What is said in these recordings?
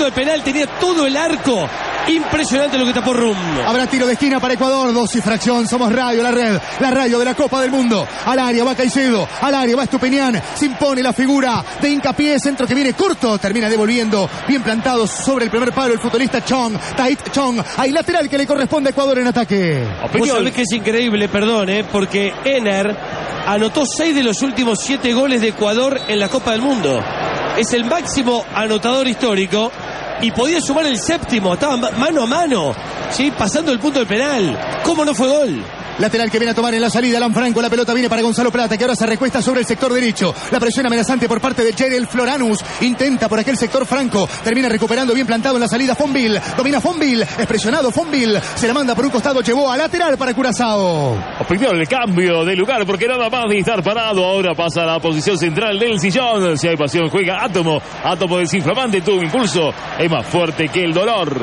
punto de penal, tenía todo el arco. Impresionante lo que tapó Rum. Habrá tiro de esquina para Ecuador, 2 y fracción. Somos Radio La Red, la radio de la Copa del Mundo. Al área va Caicedo, al área va Estupiñán. Se impone la figura de Hincapié, centro que viene corto. Termina devolviendo, bien plantado sobre el primer palo el futbolista Chong, Tait Chong. Hay lateral que le corresponde a Ecuador en ataque. Vos sabés que es increíble, perdón, porque Ener anotó 6 de los últimos 7 goles de Ecuador en la Copa del Mundo. Es el máximo anotador histórico. Y podía sumar el 7º, estaba mano a mano, ¿sí? Pasando el punto del penal. ¿Cómo no fue gol? Lateral que viene a tomar en la salida Alan Franco. La pelota viene para Gonzalo Plata, que ahora se recuesta sobre el sector derecho. La presión amenazante por parte de Jerel Floranus. Intenta por aquel sector Franco. Termina recuperando bien plantado en la salida Fonville. Domina Fonville. Es presionado Fonville. Se la manda por un costado. Llevó a lateral para Curazao. Opinión el cambio de lugar, porque nada más de estar parado. Ahora pasa a la posición central del sillón. Si hay pasión, juega Átomo. Átomo desinflamante. Tuvo impulso. Es más fuerte que el dolor.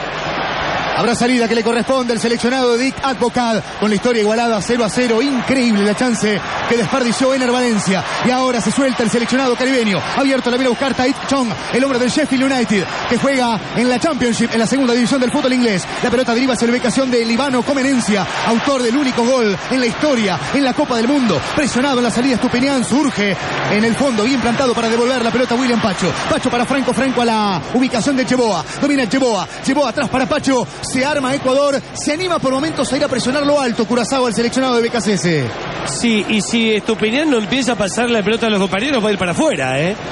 Habrá salida que le corresponde al seleccionado de Dick Advocat, con la historia igualada 0-0. Increíble la chance que desperdició Ener Valencia. Y ahora se suelta el seleccionado caribeño. Abierto la viene a buscar Tait Chong, el hombre del Sheffield United, que juega en la Championship, en la segunda división del fútbol inglés. La pelota deriva hacia la ubicación de Libano Comenencia, autor del único gol en la historia en la Copa del Mundo. Presionado en la salida Estupiñán, surge en el fondo, bien plantado para devolver la pelota a William Pacho. Pacho para Franco, Franco a la ubicación de Cheboa. Domina Cheboa, Cheboa atrás para Pacho. Se arma Ecuador, se anima por momentos a ir a presionar lo alto Curazao, el seleccionado de BKCS. Sí, y si Estupiñán no empieza a pasar la pelota a los compañeros, va a ir para afuera,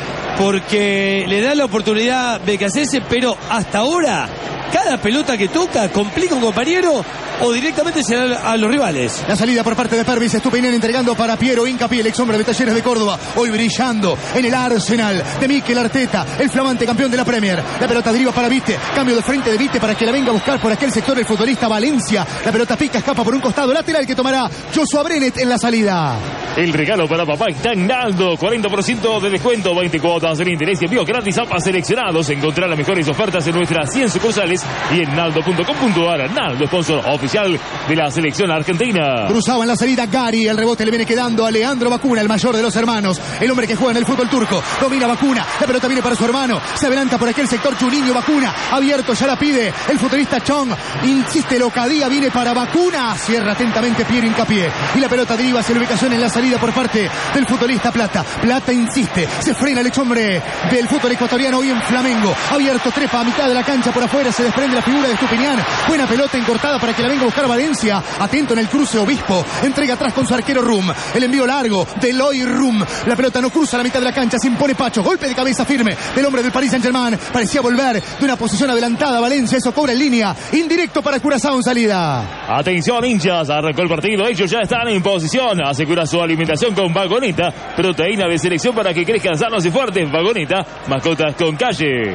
porque le da la oportunidad BKCS, pero hasta ahora cada pelota que toca complica a un compañero o directamente se da a los rivales. La salida por parte de Pervis, Estupiñán entregando para Piero Hincapié, el ex hombre de Talleres de Córdoba, hoy brillando en el Arsenal de Mikel Arteta, el flamante campeón de la Premier. La pelota deriva para Vite, cambio de frente de Vite para que la venga a buscar por aquel sector el futbolista Valencia. La pelota pica, escapa por un costado, lateral que tomará Joshua Brenet en la salida. El regalo para papá está en Naldo, 40% de descuento, 20 cuotas en interés y envío gratis a seleccionados. Encontrar las mejores ofertas en nuestras 100 sucursales y en naldo.com.ar. Naldo, sponsor oficial de la selección argentina. Cruzaba en la salida Gary, el rebote le viene quedando a Leandro Bacuna, el mayor de los hermanos, el hombre que juega en el fútbol turco. Domina Bacuna, la pelota viene para su hermano, se adelanta por aquel sector Juninho Bacuna, abierto, ya la pide el futbolista Chong, insiste Locadía, viene para Bacuna, cierra atentamente Piero Hincapié y la pelota deriva hacia la ubicación en la salida por parte del futbolista Plata. Plata insiste, se frena el ex hombre del fútbol ecuatoriano hoy en Flamengo, abierto, trepa a mitad de la cancha por afuera, se desprende la figura de Estupiñán, buena pelota encortada para que la venga a buscar Valencia, atento en el cruce Obispo, entrega atrás con su arquero Rum, el envío largo de Eloy Rum, la pelota no cruza la mitad de la cancha, se impone Pacho, golpe de cabeza firme del hombre del Paris Saint-Germain, parecía volver de una posición adelantada Valencia, eso cobra en línea, indirecto para Curazao en salida. Atención hinchas, arrancó el partido, ellos ya están en posición, asegura su alimentación con Vagoneta, proteína de selección para que crezcan sanos y fuertes. Vagoneta, mascotas con calle.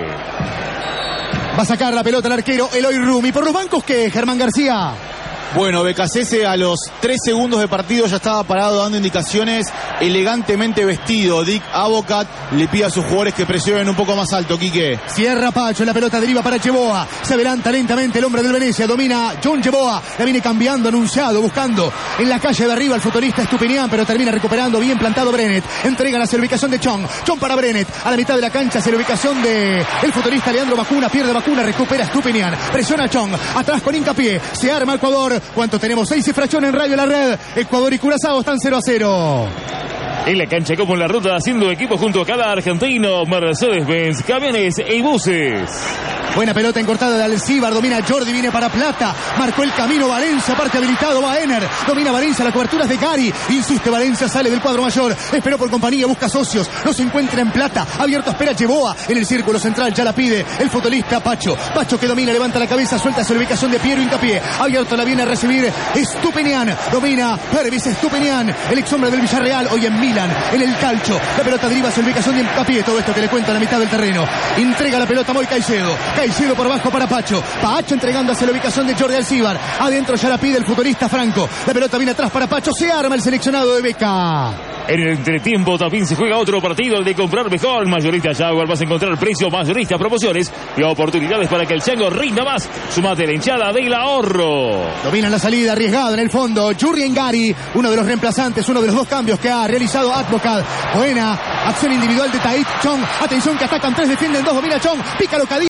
Va a sacar la pelota el arquero Eloy Rum. ¿Y por los bancos qué, Germán García? Bueno, BKCS a los 3 segundos de partido ya estaba parado dando indicaciones, elegantemente vestido. Dick Advocat le pide a sus jugadores que presionen un poco más alto, Quique. Cierra Pacho, la pelota deriva para Cheboa, se adelanta lentamente el hombre del Venecia, domina John Cheboa, la viene cambiando, anunciado, buscando en la calle de arriba el futbolista Estupiñán, pero termina recuperando, bien plantado Brenet, entrega la ubicación de Chong para Brenet, a la mitad de la cancha hacia la ubicación de el futbolista Leandro Bacuna, pierde Bacuna, recupera Estupiñán, presiona Chong, atrás con Hincapié, se arma Ecuador. ¿Cuánto tenemos? 6 y fracción en Radio La Red. Ecuador y Curazao están 0-0. En la cancha como en la ruta, haciendo equipo junto a cada argentino, Mercedes-Benz, camiones y buses. Buena pelota encortada de Alcíbar, domina Jordi, viene para Plata, marcó el camino Valencia, parte habilitado, va Ener, domina Valencia, la cobertura es de Gary, insiste Valencia, sale del cuadro mayor, esperó por compañía, busca socios, no se encuentra en Plata, abierto espera Cheboa, en el círculo central ya la pide el futbolista Pacho, Pacho que domina, levanta la cabeza, suelta hacia la ubicación de Piero Hincapié, abierto la viene a recibir Estupiñán, domina Pervis Estupiñán, el ex hombre del Villarreal, hoy en Milan, en el Calcio, la pelota deriva hacia la ubicación de Hincapié, todo esto que le cuento a la mitad del terreno, entrega la pelota Moy Caicedo por abajo para Pacho entregando hacia la ubicación de Jordi Alcíbar, adentro ya la pide el futbolista Franco, la pelota viene atrás para Pacho, se arma el seleccionado de Beca. En el entretiempo también se juega otro partido, el de comprar mejor. Mayorista Jaguar, vas a encontrar precio mayorista, promociones y oportunidades para que el chango rinda más. Sumate a la hinchada del ahorro. Domina la salida, arriesgado en el fondo Jurrien Gary, uno de los reemplazantes, uno de los dos cambios que ha realizado Advocat. Buena acción individual de Tait Chong, atención que atacan 3, defienden 2, domina Chong, pica Locadía.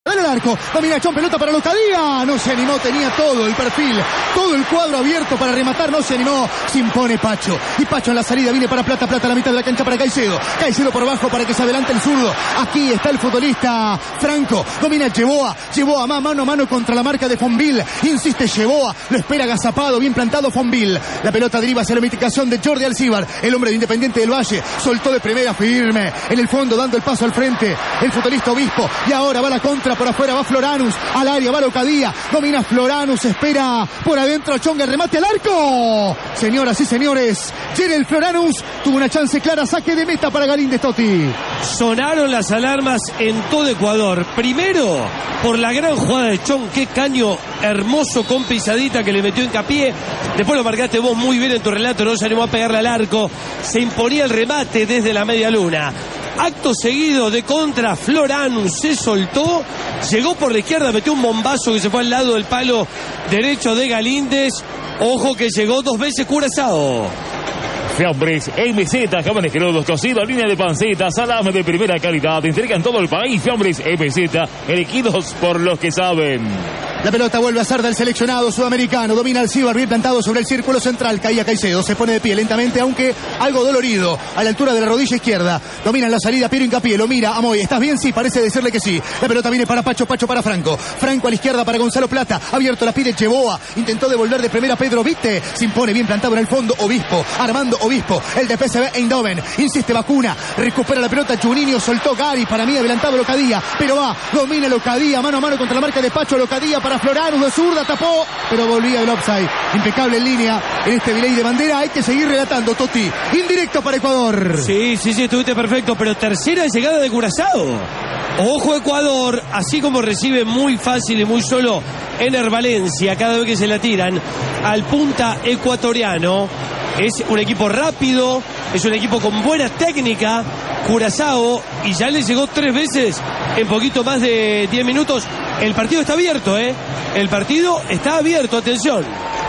Dale al arco, domina Chon, pelota para Locadía, no se animó, tenía todo el perfil, todo el cuadro abierto para rematar, no se animó, se impone Pacho, y Pacho en la salida viene para Plata, Plata a la mitad de la cancha para Caicedo, Caicedo por abajo para que se adelante el zurdo, aquí está el futbolista Franco, domina Yeboah mano a mano contra la marca de Fonville, insiste Yeboah, lo espera agazapado, bien plantado Fonville, la pelota deriva hacia la mitigación de Jordi Alcibar, el hombre de Independiente del Valle, soltó de primera firme, en el fondo dando el paso al frente, el futbolista Obispo, y ahora va la contra, por afuera va Floranus, al área va Locadía, domina Floranus, espera por adentro Chonga, el remate al arco. Señoras y señores, Gerald Floranus tuvo una chance clara, saque de meta para Galíndez, Totti. Sonaron las alarmas en todo Ecuador. Primero, por la gran jugada de Chon, qué caño hermoso con pisadita que le metió Hincapié. Después lo marcaste vos muy bien en tu relato, no se animó a pegarle al arco. Se imponía el remate desde la media luna. Acto seguido de contra, Floranus se soltó, llegó por la izquierda, metió un bombazo que se fue al lado del palo derecho de Galíndez. Ojo que llegó 2 veces Curazao. Fiambres MZ, jamones crudos, cocidos, línea de panceta, salame de primera calidad. Entrega en todo el país. Fiambres MZ, elegidos por los que saben. La pelota vuelve a ser del seleccionado sudamericano. Domina Alcibar, bien plantado sobre el círculo central. Caía Caicedo, se pone de pie lentamente, aunque algo dolorido, a la altura de la rodilla izquierda. Domina en la salida Piero Hincapié, lo mira Amoy. ¿Estás bien? Sí, parece decirle que sí. La pelota viene para Pacho, Pacho para Franco. Franco a la izquierda para Gonzalo Plata. Abierto, la pide Yeboah. Intentó devolver de primera Pedro Vite. Se impone bien plantado en el fondo Obispo. Armando Obispo, el de PSV Eindhoven. Insiste Vacuna. Recupera la pelota Juninho, soltó Gary. Para mí adelantado Locadía. Pero va, domina Locadía. Mano a mano contra la marca de Pacho. Locadía para Floranus de zurda, tapó, pero volvía del offside. Impecable en línea en este delay de bandera. Hay que seguir relatando, Totti. Indirecto para Ecuador. Sí, estuviste perfecto, pero tercera llegada de Curazao. Ojo Ecuador, así como recibe muy fácil y muy solo Ener Valencia cada vez que se la tiran al punta ecuatoriano. Es un equipo rápido, es un equipo con buena técnica, Curazao, y ya le llegó 3 veces en poquito más de 10 minutos. El partido está abierto, el partido está abierto, atención.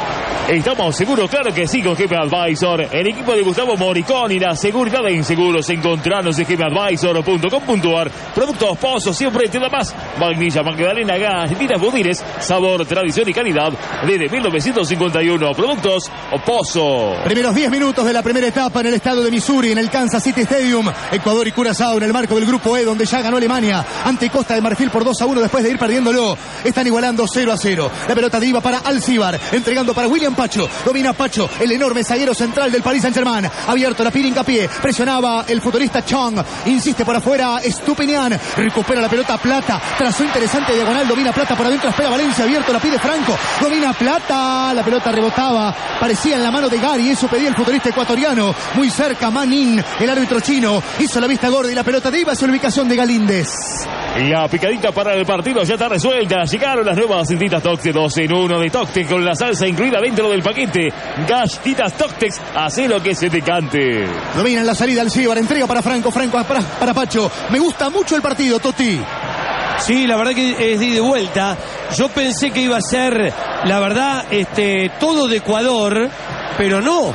Estamos seguros, claro que sí, con GP Advisor, el equipo de Gustavo Moricón y la seguridad en seguros. Encontranos en gpadvisor.com.ar. Productos Pozo, siempre te da más. Vainilla, Magdalena, galletitas Budines, sabor, tradición y calidad desde 1951. Productos Pozo. Primeros 10 minutos de la primera etapa en el estado de Missouri, en el Kansas City Stadium. Ecuador y Curazao en el marco del grupo E, donde ya ganó Alemania ante Costa de Marfil por 2-1 después de ir perdiéndolo. Están igualando 0-0. La pelota deriva para Alcibar, entregando para William Pacho, domina Pacho, el enorme zaguero central del Paris Saint-Germain, abierto, la pide Hincapié, presionaba el futbolista Chong, insiste por afuera Estupinian, recupera la pelota Plata, trazó interesante diagonal, domina Plata por adentro, espera Valencia, abierto, la pide Franco, domina Plata, la pelota rebotaba, parecía en la mano de Gary, eso pedía el futbolista ecuatoriano, muy cerca Manin, el árbitro chino, hizo la vista gorda y la pelota deriva hacia la ubicación de Galíndez. La picadita para el partido ya está resuelta. Llegaron las nuevas cintitas Toctex 2 en 1 de Toctex con la salsa incluida dentro del paquete. Galletitas Toctex, hace lo que se te cante. Domina en la salida Alcibar, entrega para Franco, Franco para Pacho. Me gusta mucho el partido, Totti. Sí, la verdad que es de ida y vuelta. Yo pensé que iba a ser, la verdad, todo de Ecuador, pero no.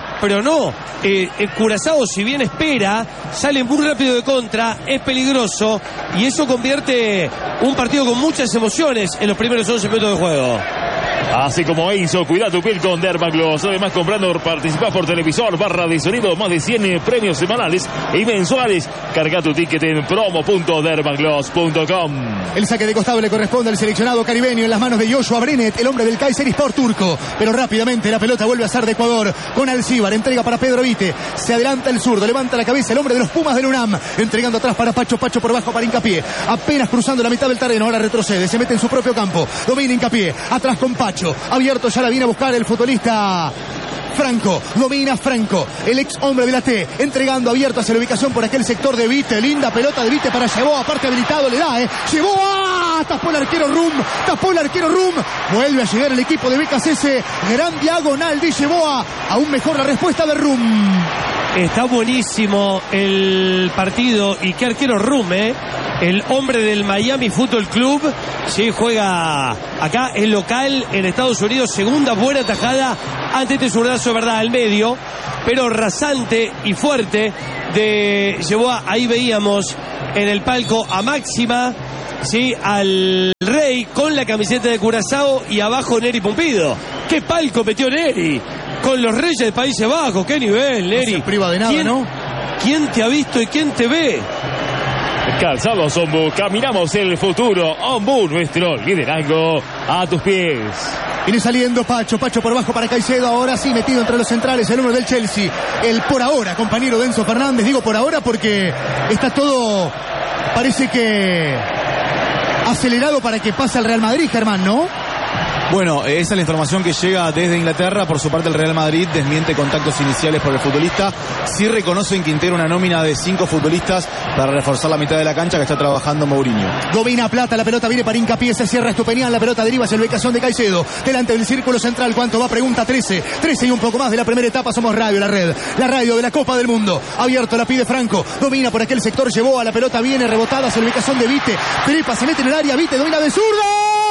El Curazao, si bien espera, sale muy rápido de contra, es peligroso, y eso convierte un partido con muchas emociones en los primeros 11 minutos de juego. Así como hizo, cuida tu piel con Dermagloss. Además, comprando, participás por televisor, barra de sonido, más de 100 premios semanales y mensuales. Carga tu ticket en promo.dermagloss.com. El saque de costado le corresponde al seleccionado caribeño en las manos de Joshua Brenet, el hombre del Kayserispor turco. Pero rápidamente la pelota vuelve a ser de Ecuador con Alcibar, entrega para Pedro Vite. Se adelanta el zurdo, levanta la cabeza el hombre de los Pumas del UNAM, entregando atrás para Pacho, Pacho por bajo para Hincapié. Apenas cruzando la mitad del terreno, ahora retrocede, se mete en su propio campo. Domina Hincapié, atrás con Pacho. Abierto, ya la viene a buscar el futbolista Franco, domina Franco, el ex hombre de la T, entregando abierto hacia la ubicación por aquel sector de Vite, linda pelota de Vite para Yeboah, aparte habilitado, le da, Yeboah, tapó el arquero Rum, vuelve a llegar el equipo de BKCS, gran diagonal de Yeboah, aún mejor la respuesta de Rum. Está buenísimo el partido, y qué arquero Rum, el hombre del Miami Football Club, sí, juega acá, es local en Estados Unidos, segunda buena tajada ante este zurdazo, verdad, al medio, pero rasante y fuerte de Yeboah. Ahí veíamos en el palco a Máxima, ¿sí? Al Rey con la camiseta de Curazao y abajo Neri Pumpido. ¿Qué palco metió Neri? Con los Reyes de Países Bajos. ¿Qué nivel, Neri? No se priva de nada, ¿no? ¿Quién te ha visto y quién te ve? Calzados Ombu, caminamos el futuro. Ombu, nuestro liderazgo a tus pies. Viene saliendo Pacho por bajo para Caicedo, ahora sí metido entre los centrales, el hombre del Chelsea, el por ahora compañero de Enzo Fernández. Digo por ahora porque está todo, parece que acelerado para que pase al Real Madrid, Germán, ¿no? Bueno, esa es la información que llega desde Inglaterra. Por su parte, el Real Madrid desmiente contactos iniciales por el futbolista. Sí reconoce en Quintero una nómina de 5 futbolistas para reforzar la mitad de la cancha que está trabajando Mourinho. Domina Plata, la pelota viene para Hincapié, se cierra Estupiñán, la pelota deriva hacia el ubicación de Caicedo. Delante del círculo central, ¿cuánto va? Pregunta 13 y un poco más de la primera etapa. Somos Radio La Red, la radio de la Copa del Mundo. Abierto, la pide Franco, domina por aquel sector, llevó a la pelota, viene rebotada hacia la ubicación de Vite. Trepa, se mete en el área, Vite domina de zurda.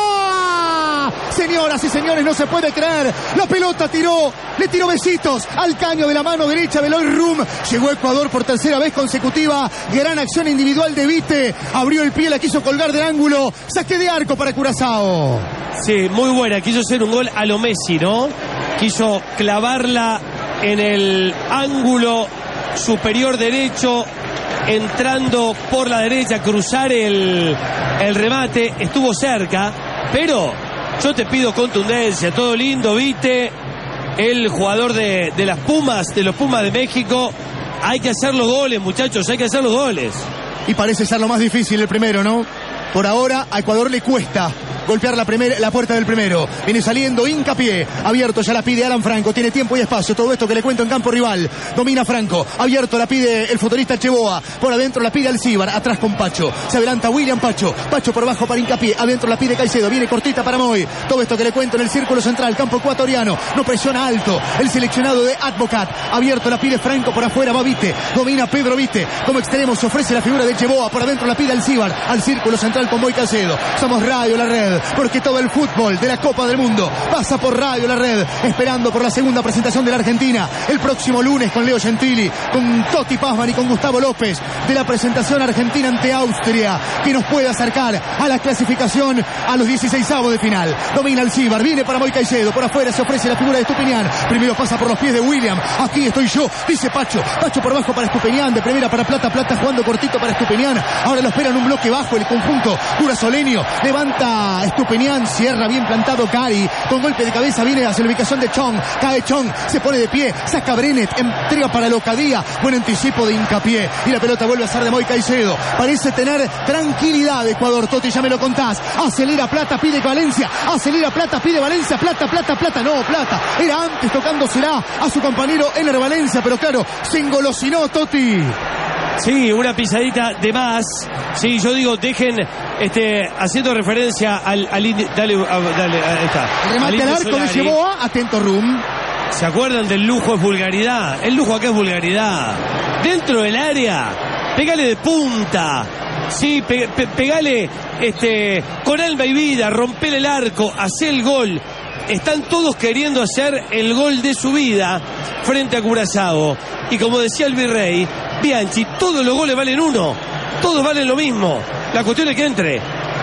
Señoras y señores, no se puede creer. La pelota le tiró besitos al caño de la mano derecha de Eloy Rum. Llegó a Ecuador por tercera vez consecutiva. Gran acción individual de Vite. Abrió el pie, la quiso colgar del ángulo. Saque de arco para Curazao. Sí, muy buena. Quiso hacer un gol a lo Messi, ¿no? Quiso clavarla en el ángulo superior derecho, entrando por la derecha, cruzar el remate. Estuvo cerca, pero yo te pido contundencia. Todo lindo, Vite, el jugador de las Pumas, de los Pumas de México. Hay que hacer los goles, muchachos, hay que hacer los goles. Y parece ser lo más difícil el primero, ¿no? Por ahora a Ecuador le cuesta golpear la puerta del primero. Viene saliendo Hincapié, abierto, ya la pide Alan Franco, tiene tiempo y espacio, todo esto que le cuento en campo rival. Domina Franco, abierto, la pide el futbolista Yeboah, por adentro la pide Alcíbar, atrás con Pacho, se adelanta William Pacho por bajo para Hincapié, adentro la pide Caicedo, viene cortita para Moy. Todo esto que le cuento en el círculo central, campo ecuatoriano, no presiona alto el seleccionado de Advocat, abierto, la pide Franco, por afuera va Vite, domina Pedro Vite, como extremo se ofrece la figura de Yeboah, por adentro la pide Alcíbar, al círculo central con Moy Caicedo. Somos Radio La Red, porque todo el fútbol de la Copa del Mundo pasa por Radio La Red, esperando por la segunda presentación de la Argentina el próximo lunes con Leo Gentili, con Totti Pazman y con Gustavo López, de la presentación argentina ante Austria, que nos puede acercar a la clasificación a los 16avos de final. Domina Alcíbar, viene para Moy Caicedo, por afuera se ofrece la figura de Estupiñán, primero pasa por los pies de William, aquí estoy yo, dice Pacho por bajo para Estupiñán, de primera para Plata jugando cortito para Estupiñán, ahora lo esperan un bloque bajo el conjunto curazoleño, levanta Estupiñán, cierra bien plantado Cari, con golpe de cabeza viene hacia la ubicación de Chong, cae Chong, se pone de pie, saca Brenet, entrega para Locadía, buen anticipo de Hincapié, y la pelota vuelve a ser de Moy Caicedo, parece tener tranquilidad Ecuador. Totti, ya me lo contás, acelera Plata, pide Valencia, acelera Plata, pide Valencia, Plata, no, Plata, era antes tocándosela a su compañero Ener Valencia, pero claro, se engolosinó Totti. Sí, una pisadita de más. Sí, yo digo, dejen haciendo referencia al dale, ahí está. Remate al arco de Yeboah, atento Rum. ¿Se acuerdan del lujo es vulgaridad? El lujo acá es vulgaridad. Dentro del área, pégale de punta. Sí, pegale con alma y vida, rompele el arco, hacé el gol. Están todos queriendo hacer el gol de su vida frente a Curazao. Y como decía el virrey Bianchi, todos los goles valen uno, todos valen lo mismo. La cuestión es que entre.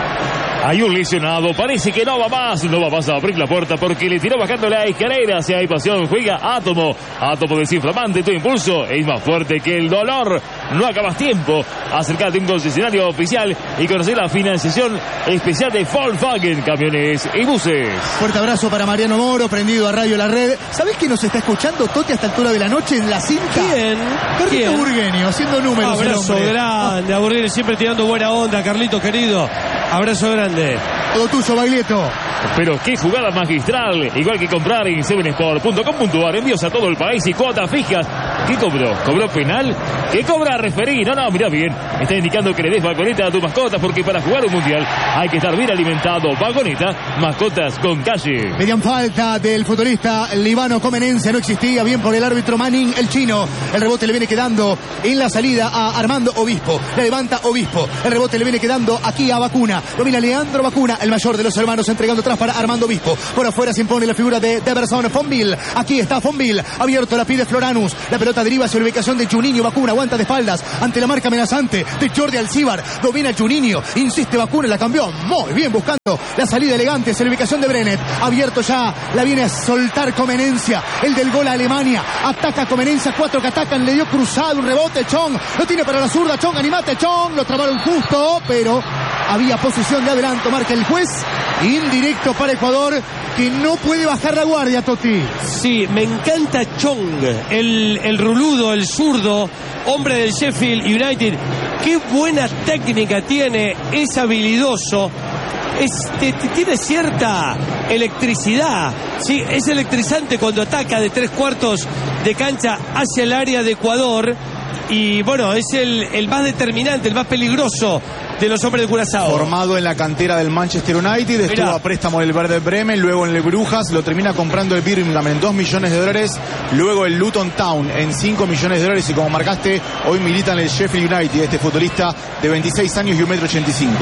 Hay un lesionado, parece que no va más a abrir la puerta porque le tiró bajando la escalera. Si hay pasión, juega Átomo desinflamante, tu impulso es más fuerte que el dolor. No acabas tiempo, acércate a un concesionario oficial y conocer la financiación especial de Volkswagen, camiones y buses. Fuerte abrazo para Mariano Moro, prendido a Radio La Red. ¿Sabés que nos está escuchando Totti a esta altura de la noche en la cinta? ¿Quién? Burgueño, haciendo números. Abrazo grande, a Burgueño siempre tirando buena onda, Carlito querido. Abrazo grande. Todo tuyo, Baglietto. Pero qué jugada magistral. Igual que comprar en 7sport.com.ar. Envíos a todo el país y cuotas fijas. ¿Qué cobró? ¿Cobró penal? ¿Qué cobra referí? No, mirá bien. Está indicando que le des Vagoneta a tu mascota porque para jugar un mundial hay que estar bien alimentado. Vagoneta, mascotas con calle. Median falta del futbolista libano comenense. No existía, bien por el árbitro Manning, el chino. El rebote le viene quedando en la salida a Armando Obispo. La levanta Obispo. El rebote le viene quedando aquí a Vacuna. Domina Leandro Vacuna, el mayor de los hermanos, entregando atrás para Armando Obispo. Por afuera se impone la figura de Deverson Fonville. Aquí está Fonville. Abierto, la pide Floranus. La pelota pelota deriva hacia la ubicación de Juninho Bacuna, aguanta de espaldas ante la marca amenazante de Jordi Alcibar, domina Juninho, insiste Bacuna, la cambió muy bien buscando la salida elegante hacia la ubicación de Brenet, abierto ya, la viene a soltar Comenencia, el del gol a Alemania, ataca Comenencia, 4 que atacan, le dio cruzado, un rebote, Chong, lo tiene para la zurda, Chong, animate Chong, lo trabaron justo, pero había posición de adelanto, marca el juez, indirecto para Ecuador, que no puede bajar la guardia, Totti. Sí, me encanta Chong, el ruludo, el zurdo, hombre del Sheffield United. Qué buena técnica tiene, es habilidoso, tiene cierta electricidad, sí, es electrizante cuando ataca de 3/4 de cancha hacia el área de Ecuador. Y bueno, es el más determinante, el más peligroso de los hombres de Curazao. Formado en la cantera del Manchester United, estuvo a préstamo del Werder Bremen, luego en el Brujas, lo termina comprando el Birmingham en $2 millones, luego el Luton Town en $5 millones, y como marcaste, hoy milita en el Sheffield United, este futbolista de 26 años y 1,85 m.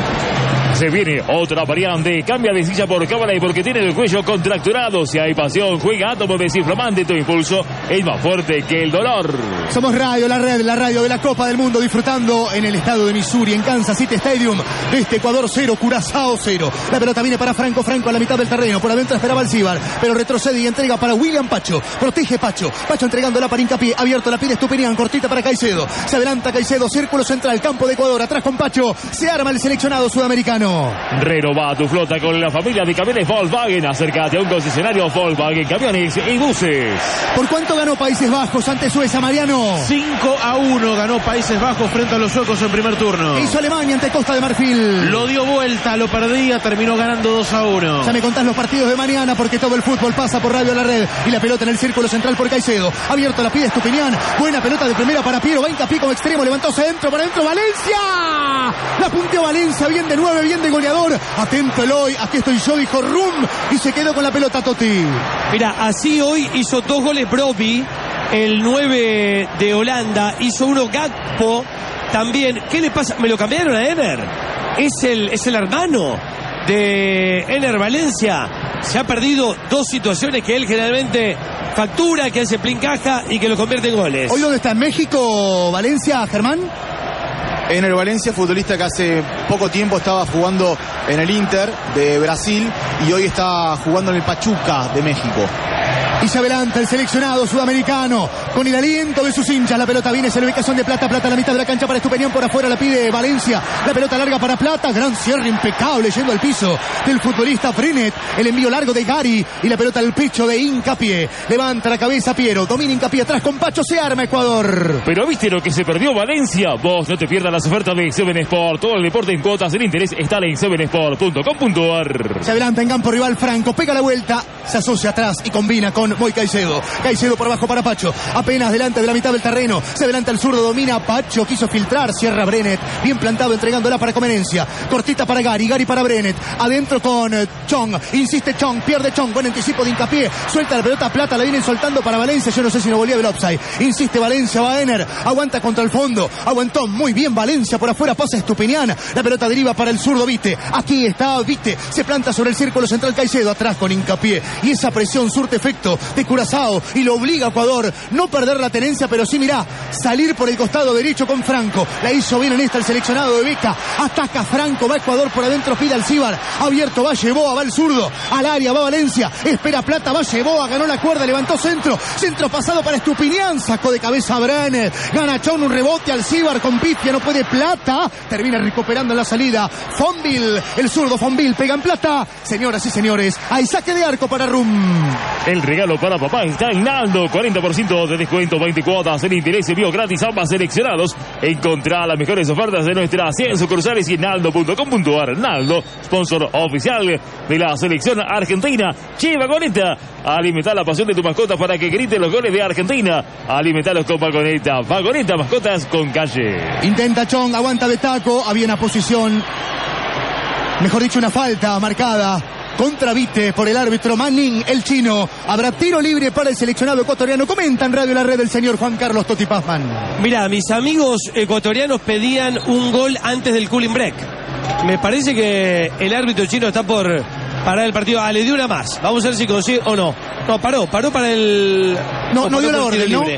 Se viene otra variante, cambia de silla por cámara y porque tiene el cuello contracturado. Si hay pasión, juega Átomo Desinflamante, tu impulso es más fuerte que el dolor. Somos Radio, la radio de la Copa del Mundo, disfrutando en el estado de Missouri, en Kansas City Stadium, de Ecuador 0, Curazao 0. La pelota viene para Franco a la mitad del terreno, por adentro esperaba Alcibar, pero retrocede y entrega para William Pacho, protege Pacho entregándola para Hincapié, abierto la pide Estupinian, cortita para Caicedo, se adelanta Caicedo, círculo central, campo de Ecuador, atrás con Pacho, se arma el seleccionado sudamericano. Renova tu flota con la familia de camiones Volkswagen. Acércate a un concesionario Volkswagen Camiones y Buses. ¿Por cuánto ganó Países Bajos ante Suecia, Mariano? 5-1 ganó Países Bajos frente a los suecos en primer turno. Hizo Alemania ante Costa de Marfil. Lo dio vuelta, lo perdía, terminó ganando 2-1. Ya me contás los partidos de mañana porque todo el fútbol pasa por Radio La Red. Y la pelota en el círculo central por Caicedo. Abierto la pide Estupinian. Buena pelota de primera para Piero. Va Hincapié como extremo. Levantó centro para adentro. ¡Valencia! La punteó Valencia. Bien de 9, bien de goleador. Atento Eloy, aquí estoy yo, dijo Rum, y se quedó con la pelota Totti. Mira, así hoy hizo 2 goles Brobbey, el 9 de Holanda, hizo uno Gakpo también. ¿Qué le pasa? ¿Me lo cambiaron a Ener? Es el hermano de Ener Valencia. Se ha perdido 2 situaciones que él generalmente factura, que hace plincaja y que lo convierte en goles. ¿Hoy dónde está? ¿En México, Valencia, Germán? En el Valencia, futbolista que hace poco tiempo estaba jugando en el Inter de Brasil y hoy está jugando en el Pachuca de México. Y se adelanta el seleccionado sudamericano con el aliento de sus hinchas. La pelota viene, se la ubicación de Plata a la mitad de la cancha para Estupinian, por afuera la pide Valencia. La pelota larga para Plata, gran cierre impecable yendo al piso del futbolista Brenet. El envío largo de Gary y la pelota al pecho de Hincapié. Levanta la cabeza Piero, domina Hincapié atrás con Pacho, se arma Ecuador. Pero ¿viste lo que se perdió Valencia? Vos no te pierdas las ofertas de Seven Sport. Todo el deporte en cuotas, el interés está en sevensport.com.ar. Se adelanta en campo rival Franco, pega la vuelta, se asocia atrás y combina con Moy Caicedo. Caicedo por abajo para Pacho, apenas delante de la mitad del terreno, se adelanta el zurdo, domina Pacho, quiso filtrar, cierra Brenet, bien plantado entregándola para Comenencia, cortita para Gary para Brenet, adentro con Chong, insiste Chong, pierde Chong, buen anticipo de Hincapié, suelta la pelota Plata, la vienen soltando para Valencia, yo no sé si no volvía del offside, insiste Valencia, va Ener, aguanta contra el fondo, aguantó muy bien Valencia, por afuera pasa Estupinian, la pelota deriva para el zurdo Vite, aquí está Vite, se planta sobre el círculo central Caicedo, atrás con Hincapié, y esa presión surte efecto de Curazao y lo obliga a Ecuador no perder la tenencia, pero sí, mirá, salir por el costado derecho con Franco. La hizo bien en esta el seleccionado de Beca. Ataca Franco, va Ecuador por adentro, pide Alcibar. Abierto, va Yeboa, va el zurdo. Al área, va Valencia. Espera Plata, va Yeboa, ganó la cuerda, levantó centro. Centro pasado para Estupinian, sacó de cabeza a Brenet. Gana Chon, un rebote, Alcibar con pifia, no puede Plata. Termina recuperando en la salida. Fonville, el zurdo Fonville, pega en Plata. Señoras y señores, hay saque de arco para Rum. El regalo para papá está en Naldo, 40% de descuento, 20 cuotas en interés, envío gratis, ambas seleccionados. Encontrá las mejores ofertas de nuestras 100 sucursales y en naldo.com.ar. Naldo, sponsor oficial de la selección argentina. Che, Vagoneta, alimenta la pasión de tu mascota para que grite los goles de Argentina. Alimentalos con Vagoneta. Vagoneta, mascotas con calle. Intenta Chong, aguanta de taco, había una posición, mejor dicho, una falta marcada contra Vite por el árbitro Manning, el chino. Habrá tiro libre para el seleccionado ecuatoriano. Comenta en Radio La Red el señor Juan Carlos Totti Pazman. Mirá, mis amigos ecuatorianos pedían un gol antes del cooling break. Me parece que el árbitro chino está por parar el partido. Le dio una más. Vamos a ver si consigue o no. No, paró para el... No dio la orden, ¿no?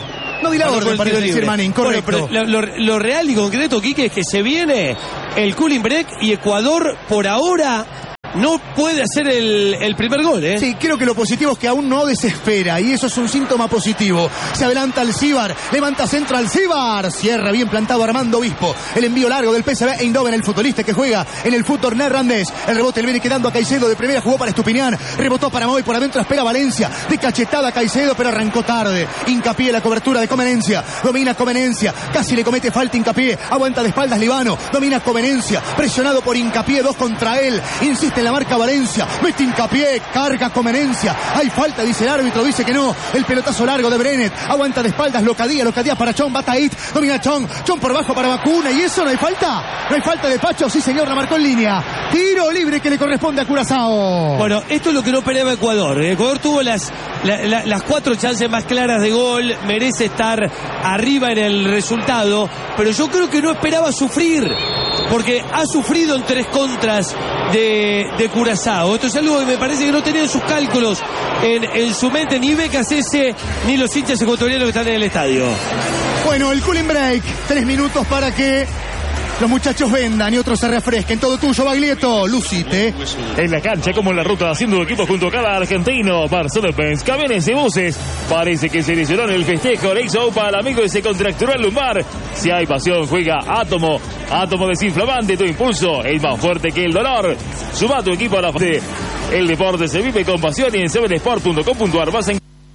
No di la orden, parece decir Manning, correcto. Bueno, pero lo real y concreto, Quique, es que se viene el cooling break y Ecuador por ahora no puede hacer el primer gol, ¿eh? Sí, creo que lo positivo es que aún no desespera y eso es un síntoma positivo. Se adelanta Alcíbar, levanta centro Alcíbar, cierra bien plantado Armando Obispo. El envío largo del PSV Eindhoven, el futbolista que juega en el fútbol neerlandés. El rebote le viene quedando a Caicedo, de primera jugó para Estupiñán, rebotó para Moy, por adentro espera Valencia, de cachetada Caicedo, pero arrancó tarde. Hincapié la cobertura de Comenencia, domina Comenencia, casi le comete falta Hincapié, aguanta de espaldas Libano, domina Comenencia, presionado por Hincapié, 2 contra él, insiste en la marca Valencia, mete Hincapié, carga Comenencia, hay falta, dice el árbitro, dice que no, el pelotazo largo de Brenet, aguanta de espaldas Locadía para Chon, Bataid, domina Chon por bajo para Vacuna, y eso no hay falta de Pacho, sí señor, la marcó en línea, tiro libre que le corresponde a Curazao. Bueno, esto es lo que no esperaba Ecuador. Ecuador tuvo las 4 chances más claras de gol, merece estar arriba en el resultado, pero yo creo que no esperaba sufrir, porque ha sufrido en 3 contras de Curazao. Esto es algo que me parece que no tenía en sus cálculos, en su mente, ni BKC ni los hinchas ecuatorianos que están en el estadio. Bueno, el cooling break, 3 minutos para que los muchachos vendan y otros se refresquen. Todo tuyo, Baglietto. Lucite. En la cancha como en la ruta, haciendo equipo junto a cada argentino. Mercedes-Benz, camiones y buses. Parece que se lesionó en el festejo. Le hizo UPA al amigo y se contracturó el lumbar. Si hay pasión, juega Átomo. Átomo desinflamante, tu impulso es más fuerte que el dolor. Suma tu equipo a la frente. El deporte se vive con pasión y en 7sport.com.ar vas a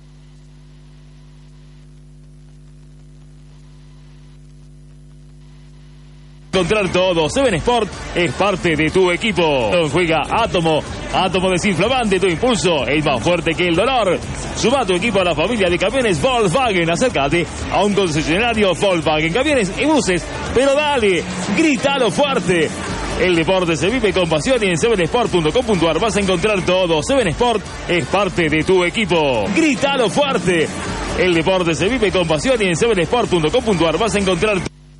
encontrar todo. 7 Sport es parte de tu equipo. Juega Átomo. Átomo desinflamante, tu impulso es más fuerte que el dolor. Suma tu equipo a la familia de camiones Volkswagen. Acércate a un concesionario Volkswagen, camiones y buses. Pero dale, grítalo fuerte. El deporte se vive con pasión y en 7sport.com.ar vas a encontrar todo. 7 Sport es parte de tu equipo. Grítalo fuerte. El deporte se vive con pasión y en 7sport.com.ar vas a encontrar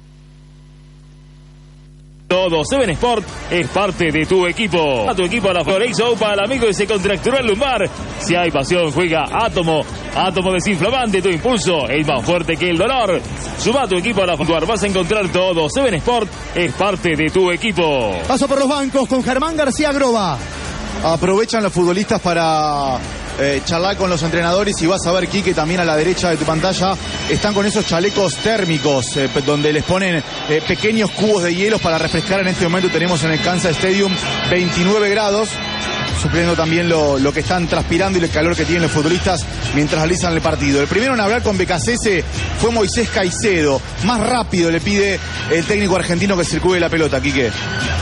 todo. 7 Sport es parte de tu equipo. A tu equipo a la Forex Opa al amigo y se contracturó el lumbar. Si hay pasión, juega Átomo. Átomo desinflamante, tu impulso es más fuerte que el dolor. Suma tu equipo a la Forex. Vas a encontrar todo. 7 Sport es parte de tu equipo. Paso por los bancos con Germán García Groba. Aprovechan los futbolistas para charlar con los entrenadores y vas a ver, Quique, también a la derecha de tu pantalla están con esos chalecos térmicos donde les ponen pequeños cubos de hielo para refrescar. En este momento tenemos en el Kansas Stadium 29 grados, supliendo también lo que están transpirando y el calor que tienen los futbolistas mientras realizan el partido. El primero en hablar con BKC fue Moisés Caicedo. Más rápido le pide el técnico argentino que circule la pelota, Quique.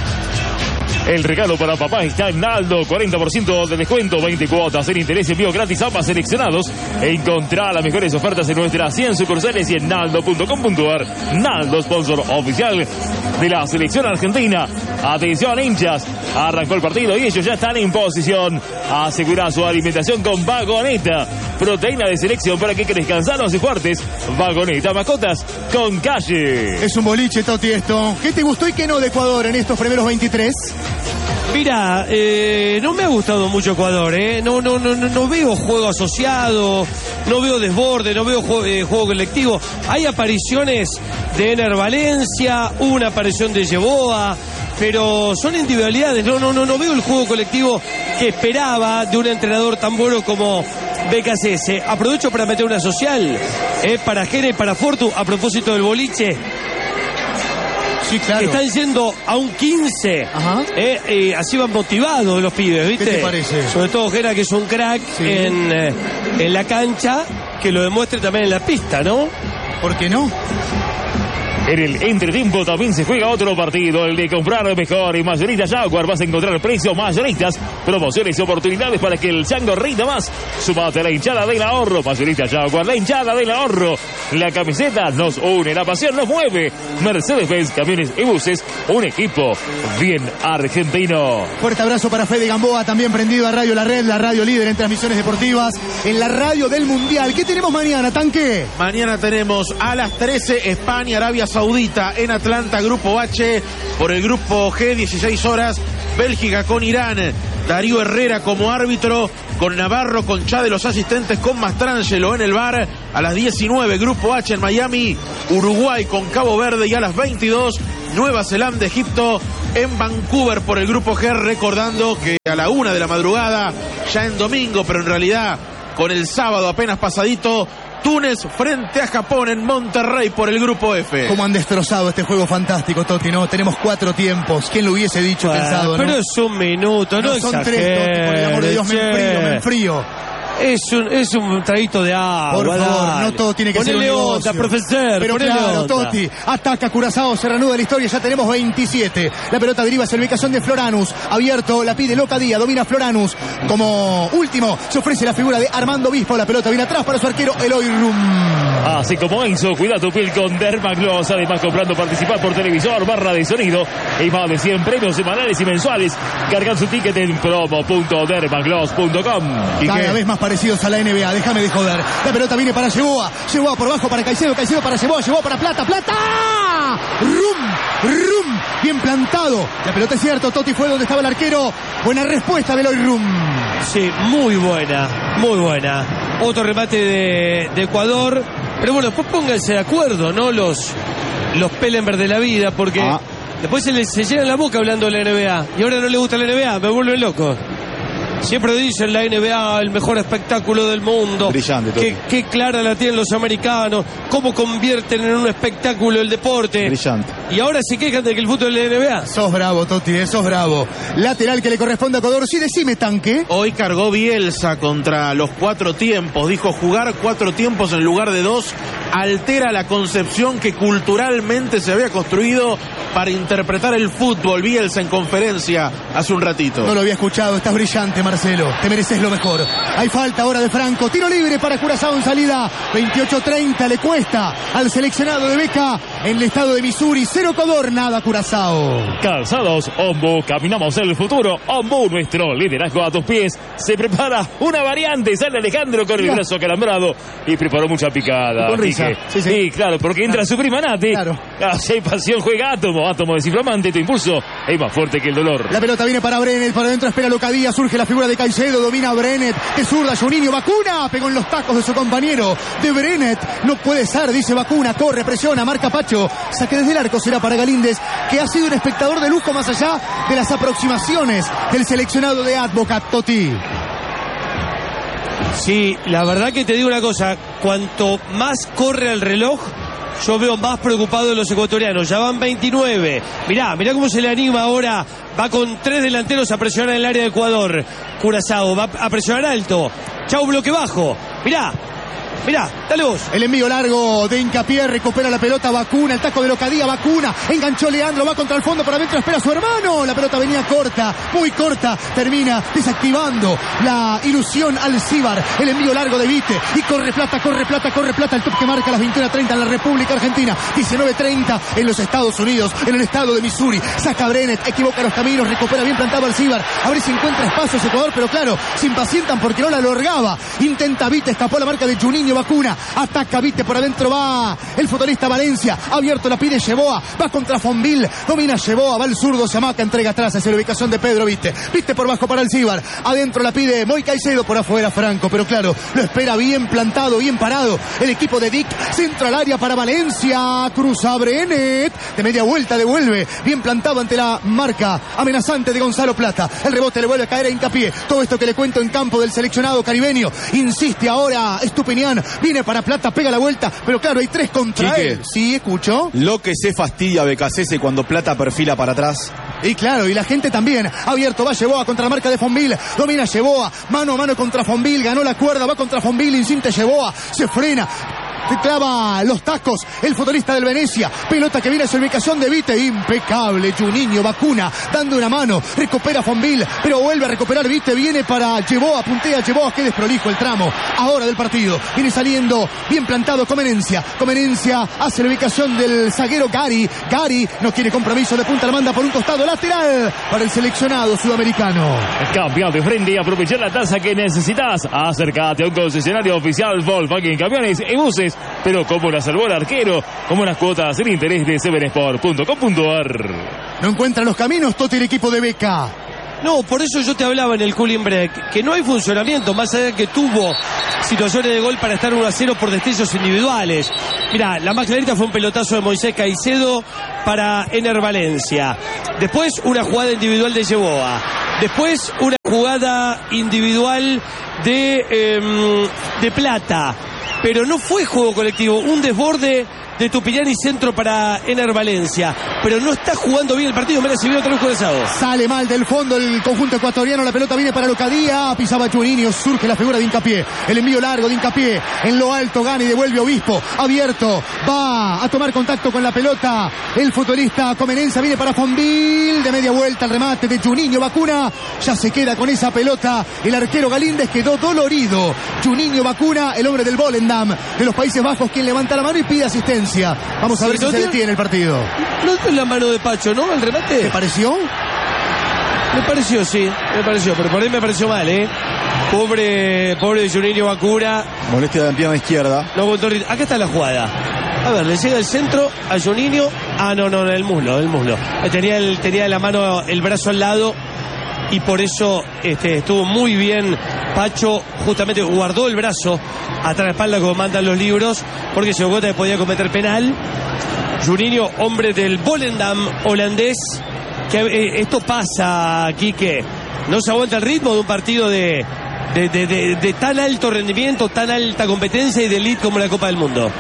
El regalo para papá está en Naldo, 40% de descuento, 20 cuotas en interés, envío gratis a ambas seleccionados. Encontrá las mejores ofertas en nuestras 100 sucursales y en naldo.com.ar. Naldo, sponsor oficial de la selección argentina. Atención, hinchas, arrancó el partido y ellos ya están en posición. Asegura su alimentación con Vagoneta, proteína de selección para que crezcan sanos y fuertes. Vagoneta, mascotas con calle. Es un boliche, Toti, esto. ¿Qué te gustó y qué no de Ecuador en estos primeros 23? Mira, no me ha gustado mucho Ecuador, no veo juego asociado, no veo desborde, no veo juego colectivo. Hay apariciones de Ener Valencia, una aparición de Yeboa, pero son individualidades, no veo el juego colectivo que esperaba de un entrenador tan bueno como BKC. Aprovecho para meter una social, para Jere y para Fortu, a propósito del boliche. Sí, claro. Que están yendo a un 15. Ajá. Así van motivados los pibes, ¿viste? ¿Qué te parece? Sobre todo Gera, que es un crack, sí, en la cancha, que lo demuestre también en la pista, ¿no? ¿Por qué no? En el entretiempo también se juega otro partido, el de comprar mejor y Mayoristas Jaguar. Vas a encontrar precios mayoristas, promociones y oportunidades para que el chango rinda más. Sumate a la hinchada del ahorro. Mayoristas Jaguar, la hinchada del ahorro. La camiseta nos une, la pasión nos mueve. Mercedes-Benz, camiones y buses, un equipo bien argentino. Fuerte abrazo para Fede Gamboa, también prendido a Radio La Red, la radio líder en transmisiones deportivas, en la radio del Mundial. ¿Qué tenemos mañana, Tanque? Mañana tenemos a las 13 España, Arabia Saudita en Atlanta, Grupo H. Por el Grupo G, 16 horas, Bélgica con Irán. Darío Herrera como árbitro, con Navarro, con Chade los asistentes, con Mastrangelo en el bar. A las 19, Grupo H en Miami, Uruguay con Cabo Verde, y a las 22, Nueva Zelanda, Egipto en Vancouver por el Grupo G, recordando que a la 1 de la madrugada, ya en domingo, pero en realidad con el sábado apenas pasadito, Túnez frente a Japón en Monterrey por el Grupo F. Cómo han destrozado este juego fantástico, Totti, ¿no? Tenemos 4 tiempos. ¿Quién lo hubiese dicho, pensado, pero no? es un minuto, no son 3, Totti, por el amor de Dios, me enfrío. Es un traguito de agua. Por favor, no todo tiene que ser un negocio. Onda, profesor. Pero claro, Totti, ataca Curazao, se reanuda la historia, ya tenemos 27. La pelota deriva hacia la ubicación de Floranus. Abierto, la pide Locadía, domina Floranus. Como último, se ofrece la figura de Armando Obispo. La pelota viene atrás para su arquero, Eloy Rum. Así como Enzo, cuida tu piel con Dermagloss. Además, comprando participar por televisor, barra de sonido y más de 100 premios semanales y mensuales. Cargan su ticket en promo.dermagloss.com. Cada vez más parecidos a la NBA, déjame de joder. La pelota viene para Yeboah por bajo para Caicedo para Yeboah para Plata. Rum, bien plantado. La pelota es cierto, Totti fue donde estaba el arquero. Buena respuesta de Eloy Rum. Sí, muy buena. Otro remate de Ecuador. Pero bueno, pues pónganse de acuerdo, ¿no? Los Pellenberg de la vida, porque después se llenan la boca hablando de la NBA. Y ahora no le gusta la NBA, me vuelven loco. Siempre dicen la NBA, el mejor espectáculo del mundo. Brillante. Qué clara la tienen los americanos. Cómo convierten en un espectáculo el deporte. Brillante. Y ahora se quejan de que el fútbol de la NBA. Sos bravo, Totti, sos bravo. Lateral que le corresponde a Ecuador. Sí, decime, Tanque. Hoy cargó Bielsa contra los 4 tiempos. Dijo, jugar 4 tiempos en lugar de 2 altera la concepción que culturalmente se había construido para interpretar el fútbol. Bielsa en conferencia hace un ratito. No lo había escuchado, estás brillante, Marcelo. Te mereces lo mejor. Hay falta ahora de Franco. Tiro libre para Curazao en salida. 28-30 le cuesta al seleccionado de Beca en el estado de Missouri. 0 Ecuador, nada Curazao. Calzados Ombu, caminamos el futuro. Ombu, nuestro liderazgo a tus pies. Se prepara una variante. Sale Alejandro con el brazo acalambrado y preparó mucha picada. Con risa. Sí, claro, porque entra su prima Nati. Claro. Si hay pasión, juega Átomo desinflamante. Tu impulso es más fuerte que el dolor. La pelota viene para Brenet, para adentro espera Locadía, surge la figura de Caicedo, domina Brenet, de zurda Juninho, Vacuna, pegó en los tacos de su compañero de Brenet, no puede ser, dice Vacuna, corre, presiona, marca Pacho, saque desde el arco, será para Galíndez, que ha sido un espectador de lujo más allá de las aproximaciones del seleccionado de Advocat, Totti. Sí, la verdad que te digo una cosa, cuanto más corre el reloj, yo veo más preocupados los ecuatorianos. Ya van 29. Mirá cómo se le anima ahora. Va con 3 delanteros a presionar el área de Ecuador. Curazao va a presionar alto. Chau, bloque bajo. Mirá, dale vos. El envío largo de Hincapié, recupera la pelota Vacuna, el taco de Locadía, Vacuna, enganchó Leandro, va contra el fondo, por adentro espera a su hermano, la pelota venía corta, muy corta, termina desactivando la ilusión Alcíbar, el envío largo de Vite, y corre plata, el top que marca las 21:30 en la República Argentina, 19:30 en los Estados Unidos, en el estado de Missouri, saca Brenet, equivoca los caminos, recupera bien plantado Alcíbar, a ver si encuentra espacios Ecuador, pero claro, se impacientan porque no la lograba, intenta Vite, escapó la marca de Juninho Vacuna, ataca Vite, por adentro va el futbolista Valencia, abierto la pide Yeboah, va contra Fonville, domina Yeboah, va el zurdo, se amaca, entrega atrás hacia la ubicación de Pedro Vite por bajo para Alcíbar, adentro la pide Moy Caicedo, por afuera Franco, pero claro, lo espera bien plantado, bien parado, el equipo de Dick, centro al área para Valencia, cruza Brenet, de media vuelta devuelve, bien plantado ante la marca amenazante de Gonzalo Plata, el rebote le vuelve a caer a Hincapié, todo esto que le cuento en campo del seleccionado caribeño, insiste ahora Estupiñán, viene para Plata, pega la vuelta, pero claro, hay 3 contra él. Sí, escucho. Lo que se fastidia Becasese cuando Plata perfila para atrás. Y claro, y la gente también. Abierto va Yeboah contra la marca de Fonville. Domina Yeboah, mano a mano contra Fonville, ganó la cuerda, va contra Fonville, insiste Yeboah, se frena. Clava los tacos el futbolista del Venecia, pelota que viene a su ubicación de Vite, impecable Juninho Vacuna, dando una mano, recupera Fonville, pero vuelve a recuperar Vite, viene para Yeboah, puntea Yeboah, que desprolijo el tramo ahora del partido, viene saliendo bien plantado Comenencia hace la ubicación del zaguero Gary no quiere compromiso, de punta la manda por un costado, lateral para el seleccionado sudamericano. Cambia de frente y aprovechar la tasa que necesitas. Acércate a un concesionario oficial Volkswagen Camiones y Buses, pero como la salvó el arquero, como las cuotas sin interés de 7sport.com.ar. No encuentra los caminos, Totti, el equipo de Beca. No, por eso yo te hablaba en el cooling break, que no hay funcionamiento, más allá de que tuvo situaciones de gol para estar 1-0 por destellos individuales. Mirá, la más clarita fue un pelotazo de Moisés Caicedo para Ener Valencia. Después una jugada individual de Yeboah. Después una jugada individual de Plata. Pero no fue juego colectivo, un desborde de Tupiñán y centro para Ener Valencia, pero no está jugando bien el partido. Mira, se vio otra vez cruzado. Sale mal del fondo el conjunto ecuatoriano, la pelota viene para Locadía, pisaba Juninho, surge la figura de Hincapié, el envío largo de Hincapié, en lo alto gana y devuelve Obispo, abierto, va a tomar contacto con la pelota, el futbolista comenense, viene para Fonville, de media vuelta el remate de Juninho Bacuna, ya se queda con esa pelota, el arquero Galíndez quedó dolorido. Juninho Bacuna, el hombre del Volendam de los Países Bajos, quien levanta la mano y pide asistencia. Vamos a ver si se detiene el partido. No es la mano de Pacho, ¿no? El remate. ¿Te pareció? Me pareció, sí. Me pareció, pero por ahí me pareció mal, ¿eh? Pobre Juninho Bacuna. Molestia de la pierna izquierda. No, acá está la jugada. A ver, le llega el centro a Juninho. Ah, no, el muslo. Tenía la mano, el brazo al lado. Y por eso estuvo muy bien Pacho, justamente guardó el brazo atrás de la espalda como mandan los libros, porque se dio cuenta que podía cometer penal. Juninho, hombre del Volendam holandés, que esto pasa, Quique, no se aguanta el ritmo de un partido de tan alto rendimiento, tan alta competencia y de elite como la Copa del Mundo.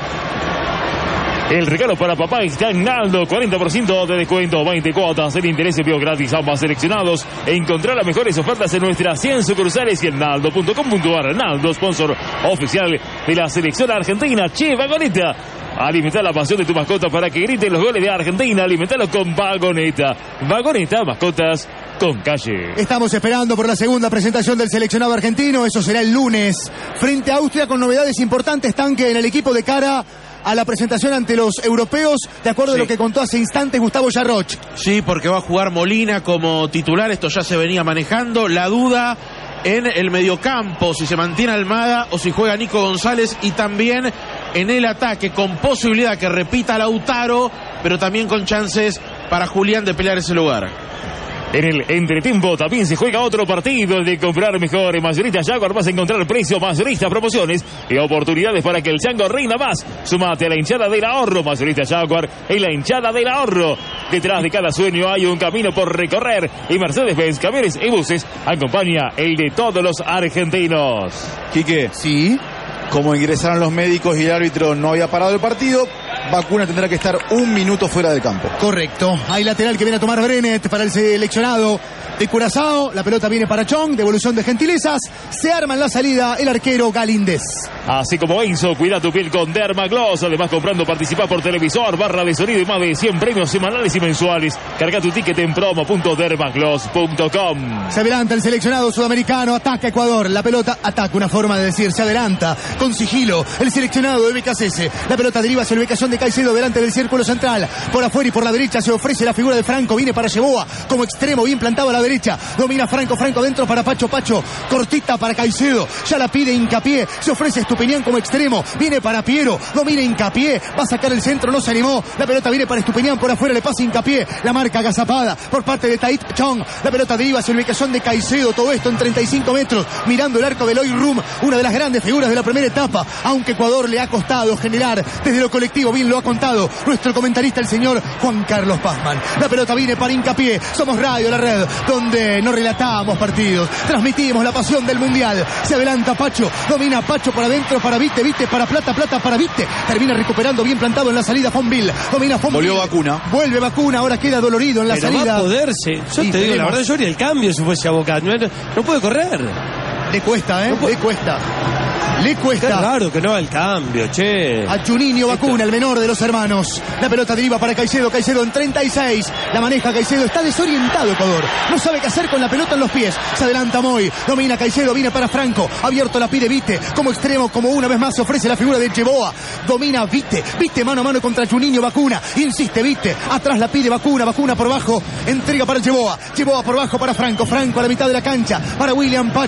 El regalo para papá está en Naldo, 40% de descuento, 20 cuotas, el interés envío gratis a ambas seleccionados. Encontrar las mejores ofertas en nuestras 100 sucursales y en naldo.com.ar. Naldo, sponsor oficial de la selección argentina. Che, Vagoneta, alimentar la pasión de tu mascota para que griten los goles de Argentina. Alimentalo con Vagoneta. Vagoneta, mascotas con calle. Estamos esperando por la segunda presentación del seleccionado argentino. Eso será el lunes frente a Austria, con novedades importantes, Tanque, en el equipo de cara a la presentación ante los europeos, de acuerdo a lo que contó hace instantes Gustavo Yarroch. Sí, porque va a jugar Molina como titular, esto ya se venía manejando. La duda en el mediocampo, si se mantiene Almada o si juega Nico González, y también en el ataque, con posibilidad que repita Lautaro, pero también con chances para Julián de pelear ese lugar. En el entretiempo también se juega otro partido de comprar mejor. En Mayorista Jaguar vas a encontrar precio mayorista, promociones y oportunidades para que el chango rinda más. Sumate a la hinchada del ahorro. Mayorista Jaguar es la hinchada del ahorro. Detrás de cada sueño hay un camino por recorrer, y Mercedes-Benz Camiones y Buses acompaña el de todos los argentinos. Quique, sí, como ingresaron los médicos y el árbitro no había parado el partido, Bacuna tendrá que estar 1 minuto fuera del campo. Correcto. Hay lateral que viene a tomar Brenet para el seleccionado de Curazao. La pelota viene para Chong, devolución de gentilezas. Se arma en la salida el arquero Galíndez. Así como Enzo, cuida tu piel con Dermagloss. Además, comprando participa por televisor, barra de sonido y más de 100 premios semanales y mensuales. Carga tu ticket en promo.dermagloss.com. Se adelanta el seleccionado sudamericano, ataca Ecuador. La pelota ataca, una forma de decir, se adelanta con sigilo el seleccionado de BKCS. La pelota deriva hacia la ubicación de Caicedo delante del círculo central. Por afuera y por la derecha se ofrece la figura de Franco. Viene para Yeboah como extremo, bien plantado a la derecha. Domina Franco adentro para Pacho. Cortita para Caicedo. Ya la pide Hincapié. Se ofrece Estupiñán como extremo. Viene para Piero. Domina Hincapié. Va a sacar el centro. No se animó. La pelota viene para Estupiñán. Por afuera le pasa Hincapié. La marca agazapada por parte de Tait Chong. La pelota deriva hacia la ubicación de Caicedo. Todo esto en 35 metros. Mirando el arco de Eloy Rum. Una de las grandes figuras de la primera etapa. Aunque Ecuador le ha costado generar desde lo colectivo. Bien lo ha contado nuestro comentarista, el señor Juan Carlos Pazman. La pelota viene para Hincapié. Somos Radio La Red, donde no relatamos partidos, transmitimos la pasión del mundial. Se adelanta Pacho, domina Pacho para adentro, para Vite, para Plata para Vite. Termina recuperando bien plantado en la salida Fonville. Domina Fonville. Volvió Bacuna. Vuelve Bacuna, ahora queda dolorido en la pero salida. Va a poderse. Yo te digo, la verdad, yo haría el cambio si fuese a Boca. No puede correr. Le cuesta, ¿eh? Le cuesta. Le cuesta. Qué raro que no haga el cambio, che. A Juninho Bacuna, el menor de los hermanos. La pelota deriva para Caicedo. Caicedo en 36. La maneja Caicedo. Está desorientado Ecuador. No sabe qué hacer con la pelota en los pies. Se adelanta Moy. Domina Caicedo. Viene para Franco. Abierto la pide Vite. Como extremo, como una vez más se ofrece la figura de Yeboah. Domina Vite. Vite mano a mano contra Juninho Bacuna. Insiste Vite. Atrás la pide Bacuna. Bacuna por bajo. Entrega para Yeboah. Yeboah por bajo para Franco. Franco a la mitad de la cancha. Para William Pacho.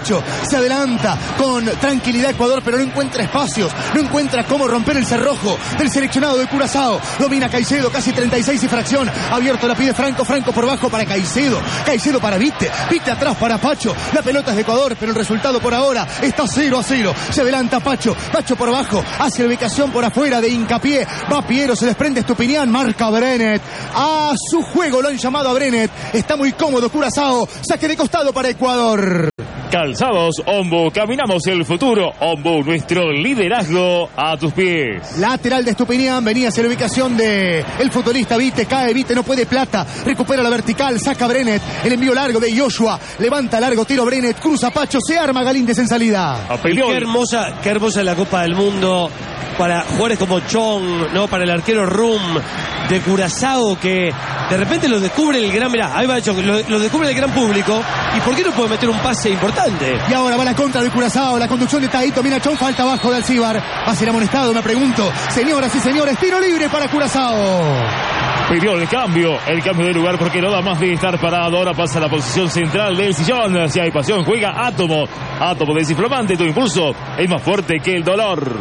Se adelanta con tranquilidad Ecuador, pero no encuentra espacios, no encuentra cómo romper el cerrojo del seleccionado de Curazao. Domina Caicedo, casi 36 y fracción. Abierto la pide Franco, Franco por bajo para Caicedo. Caicedo para Vite, Vite atrás para Pacho. La pelota es de Ecuador, pero el resultado por ahora está 0-0. Se adelanta Pacho, Pacho por abajo, hacia la ubicación por afuera de Hincapié. Va Piero, se desprende Estupiñán, marca Brenet. A su juego lo han llamado a Brenet. Está muy cómodo Curazao. Saque de costado para Ecuador. Calzados Ombu, caminamos el futuro. Ombu, nuestro liderazgo a tus pies. Lateral de Estupiñán, venía hacia la ubicación de el futbolista Vite, cae Vite, no puede Plata, recupera la vertical, saca Brenet, el envío largo de Joshua, levanta largo tiro Brenet, cruza Pacho, se arma Galíndez en salida. Qué hermosa la Copa del Mundo para jugadores como Chong, ¿no? Para el arquero Rum de Curazao, que de repente lo descubre el gran, mirá, ahí va Chong, lo descubre el gran público, y ¿por qué no puede meter un pase importante? Y ahora va la contra de Curazao, la conducción de Taito, mira Chong, falta abajo de Alcibar, va a ser amonestado, me pregunto, señoras y señores, tiro libre para Curazao. Pidió el cambio de lugar porque no da más de estar parado. Ahora pasa a la posición central del sillón. Si hay pasión, juega Átomo. Átomo desinflamante, tu impulso es más fuerte que el dolor.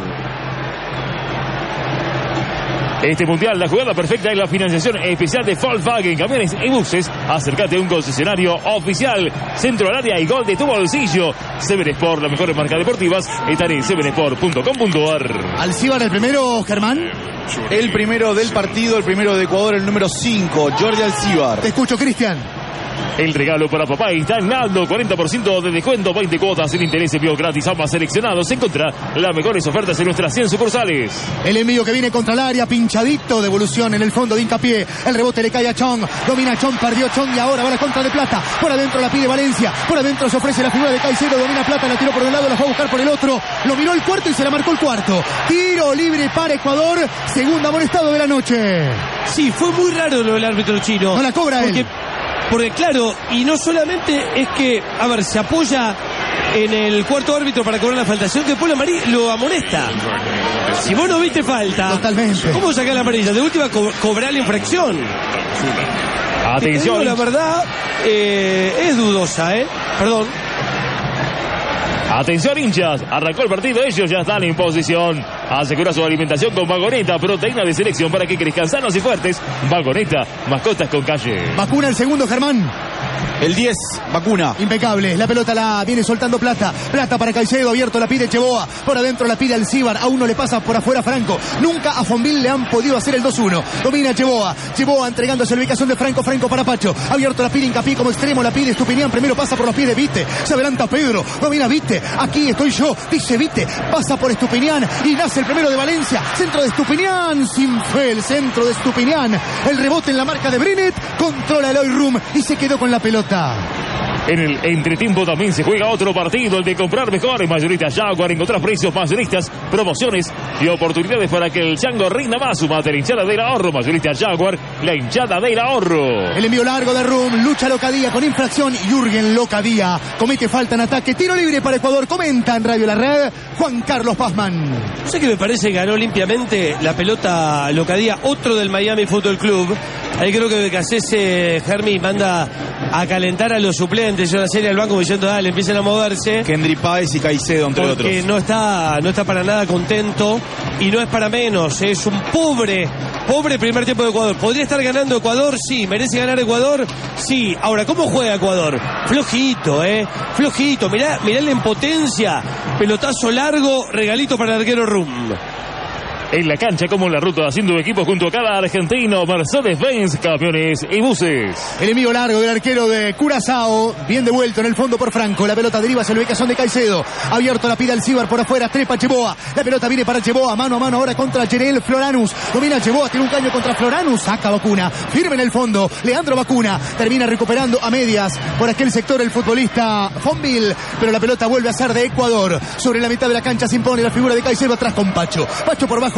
Este mundial, la jugada perfecta es la financiación especial de Volkswagen, camiones y buses. Acércate a un concesionario oficial. Centro al área y gol de tu bolsillo. Seven Sport, las mejores marcas deportivas están en sevensport.com.ar. Alcibar el primero, Germán. El primero del partido, el primero de Ecuador, el número 5, Jordi Alcibar. Te escucho, Cristian. El regalo para papá está en Naldo, 40% de descuento, 20 cuotas sin interés, envío gratis a ambas seleccionados. Encontrá las mejores ofertas en nuestras 100 sucursales. El envío que viene contra el área, pinchadito, devolución en el fondo de Hincapié. El rebote le cae a Chong, domina Chong, perdió Chong y ahora va la contra de Plata. Por adentro la pide Valencia, por adentro se ofrece la figura de Caicedo, domina Plata, la tiró por un lado, la fue a buscar por el otro. Lo miró el cuarto y se la marcó el cuarto. Tiro libre para Ecuador, segundo amonestado de la noche. Sí, fue muy raro lo del árbitro chino. No la cobra él. Porque claro, y no solamente es que, a ver, se apoya en el cuarto árbitro para cobrar la falta, sino que después lo amonesta. Si vos no viste falta, totalmente, ¿cómo sacar la amarilla? De última, cobrar la infracción. Atención. La verdad, es dudosa, Perdón. Atención hinchas, arrancó el partido, ellos ya están en posición. Asegura su alimentación con Vagoneta, proteína de selección para que crezcan sanos y fuertes. Vagoneta, mascotas con calle. Vacuna el segundo, Germán. El 10, Vacuna. Impecable, la pelota la viene soltando Plata. Plata para Caicedo, abierto la pide Cheboa. Por adentro la pide Alcibar, a uno le pasa por afuera Franco. Nunca a Fonville le han podido hacer el 2-1. Domina Cheboa, Cheboa entregándose la ubicación de Franco, Franco para Pacho. Abierto la pide Hincapié como extremo, la pide Estupiñán. Primero pasa por los pies de Vite, se adelanta Pedro. Domina Vite, aquí estoy yo, dice Vite. Pasa por Estupiñán y nace el primero de Valencia. Centro de Estupiñán, sin fe el centro de Estupiñán. El rebote en la marca de Brenet, controla Eloy Rum y se quedó con la pelota. En el entretiempo también se juega otro partido, el de comprar mejor. Mayoristas Jaguar, encontrar precios mayoristas, promociones y oportunidades para que el chango rinda más. Sumate a la hinchada del ahorro. Mayoristas Jaguar, la hinchada del ahorro. El envío largo de Rum, lucha Locadía con infracción. Jürgen Locadía comete falta en ataque. Tiro libre para Ecuador. Comenta en Radio La Red Juan Carlos Pazman. No sé qué me parece, ganó limpiamente la pelota Locadía, otro del Miami Fútbol Club. Ahí creo que Becasese, Germi, manda a calentar a los suplentes, una serie al banco diciendo, dale, empiecen a moverse. Kendry Páez y Caicedo, entre otros. Porque no está para nada contento y no es para menos. Es un pobre primer tiempo de Ecuador. ¿Podría estar ganando Ecuador? Sí. ¿Merece ganar Ecuador? Sí. Ahora, ¿cómo juega Ecuador? Flojito, flojito. Mirá la impotencia. Pelotazo largo, regalito para el arquero Rum. En la cancha como en la ruta, haciendo equipo junto a cada argentino. Mercedes-Benz, camiones y buses. El envío largo del arquero de Curazao, bien devuelto en el fondo por Franco. La pelota deriva hacia la ubicación de Caicedo. Abierto la pide Alcibar por afuera, trepa Cheboa. La pelota viene para Cheboa, mano a mano ahora contra Jerel Floranus. Domina Cheboa, tiene un caño contra Floranus. Saca Vacuna, firme en el fondo. Leandro Vacuna termina recuperando a medias por aquel sector el futbolista Fonville. Pero la pelota vuelve a ser de Ecuador. Sobre la mitad de la cancha se impone la figura de Caicedo atrás con Pacho. Pacho por bajo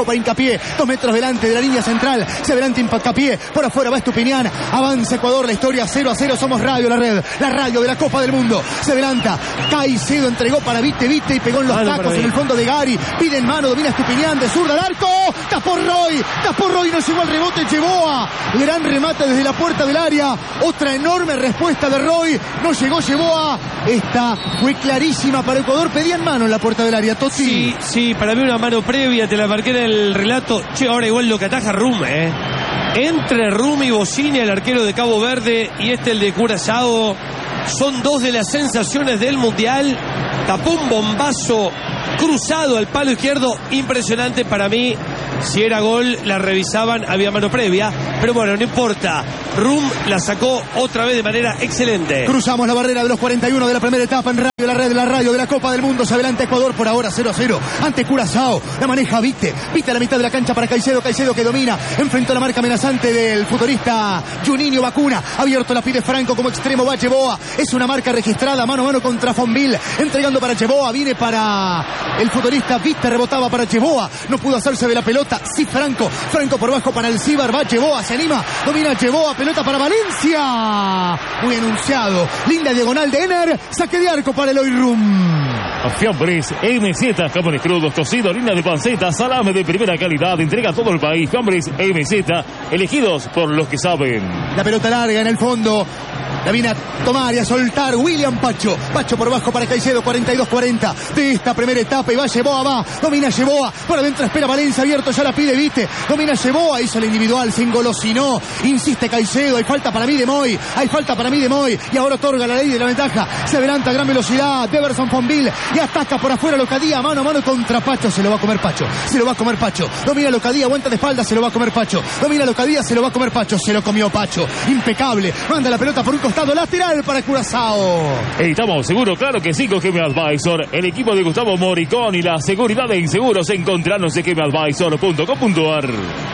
abajo para Hincapié, 2 metros delante de la línea central, se adelanta Hincapié, por afuera va Estupiñán, avanza Ecuador, la historia 0-0, somos Radio La Red, la radio de la Copa del Mundo, se adelanta, Caicedo entregó para Vite y pegó en los tacos en el fondo de Gary, pide en mano, domina Estupiñán, de zurda al arco, tapó Roy, no llegó al rebote, Yeboah, gran remate desde la puerta del área, otra enorme respuesta de Roy, no llegó Yeboah, esta fue clarísima para Ecuador, pedía en mano en la puerta del área, Totti. Sí, para mí una mano previa, te la marqué en el relato, ahora igual lo que ataja Rum, entre Rum y Bocini, el arquero de Cabo Verde, y el de Curazao, son 2 de las sensaciones del Mundial, tapó un bombazo cruzado al palo izquierdo, impresionante para mí. Si era gol, la revisaban, había mano previa, pero bueno, no importa. Rum la sacó otra vez de manera excelente. Cruzamos la barrera de los 41 de la primera etapa en Radio La Red, la radio de la Copa del Mundo. Se adelanta Ecuador por ahora 0-0 ante Curazao. La maneja Vite a la mitad de la cancha para Caicedo que domina. Enfrentó la marca amenazante del futbolista Juninho Bacuna. Abierto la pide Franco como extremo, va Yeboah. Es una marca registrada mano a mano contra Fonville. Entregando para Yeboah, viene para el futbolista Vite, rebotaba para Yeboah. No pudo hacerse de la pelota. Sí, Franco por bajo para el Cibar, va Yeboah, se anima, domina Yeboah, pelota para Valencia. Muy anunciado. Linda diagonal de Ener, saque de arco para Eloy Rum. Fiambres MZ, jamones crudos, cocidos, harina de panceta, salame de primera calidad, entrega a todo el país. Fiambres MZ, elegidos por los que saben. La pelota larga en el fondo. La viene a tomar y a soltar William Pacho por bajo para Caicedo, 42-40 de esta primera etapa, y va Yeboah, domina Yeboah, por adentro espera Valencia, abierto, ya la pide Vite, domina Yeboah, hizo la individual, se engolosinó, insiste Caicedo, hay falta para mí de Moy, y ahora otorga la ley de la ventaja, se adelanta a gran velocidad, Deverson Fonville, y ataca por afuera Locadía, mano a mano contra Pacho, se lo va a comer Pacho, domina Locadía, aguanta de espalda, se lo va a comer Pacho, se lo comió Pacho, impecable, manda la pelota por un costado, lateral para Curazao. Estamos seguros, claro que sí, con GM Advisor, el equipo de Gustavo Moricón y la seguridad de inseguros. Encontrarnos en gmadvisor.com.ar.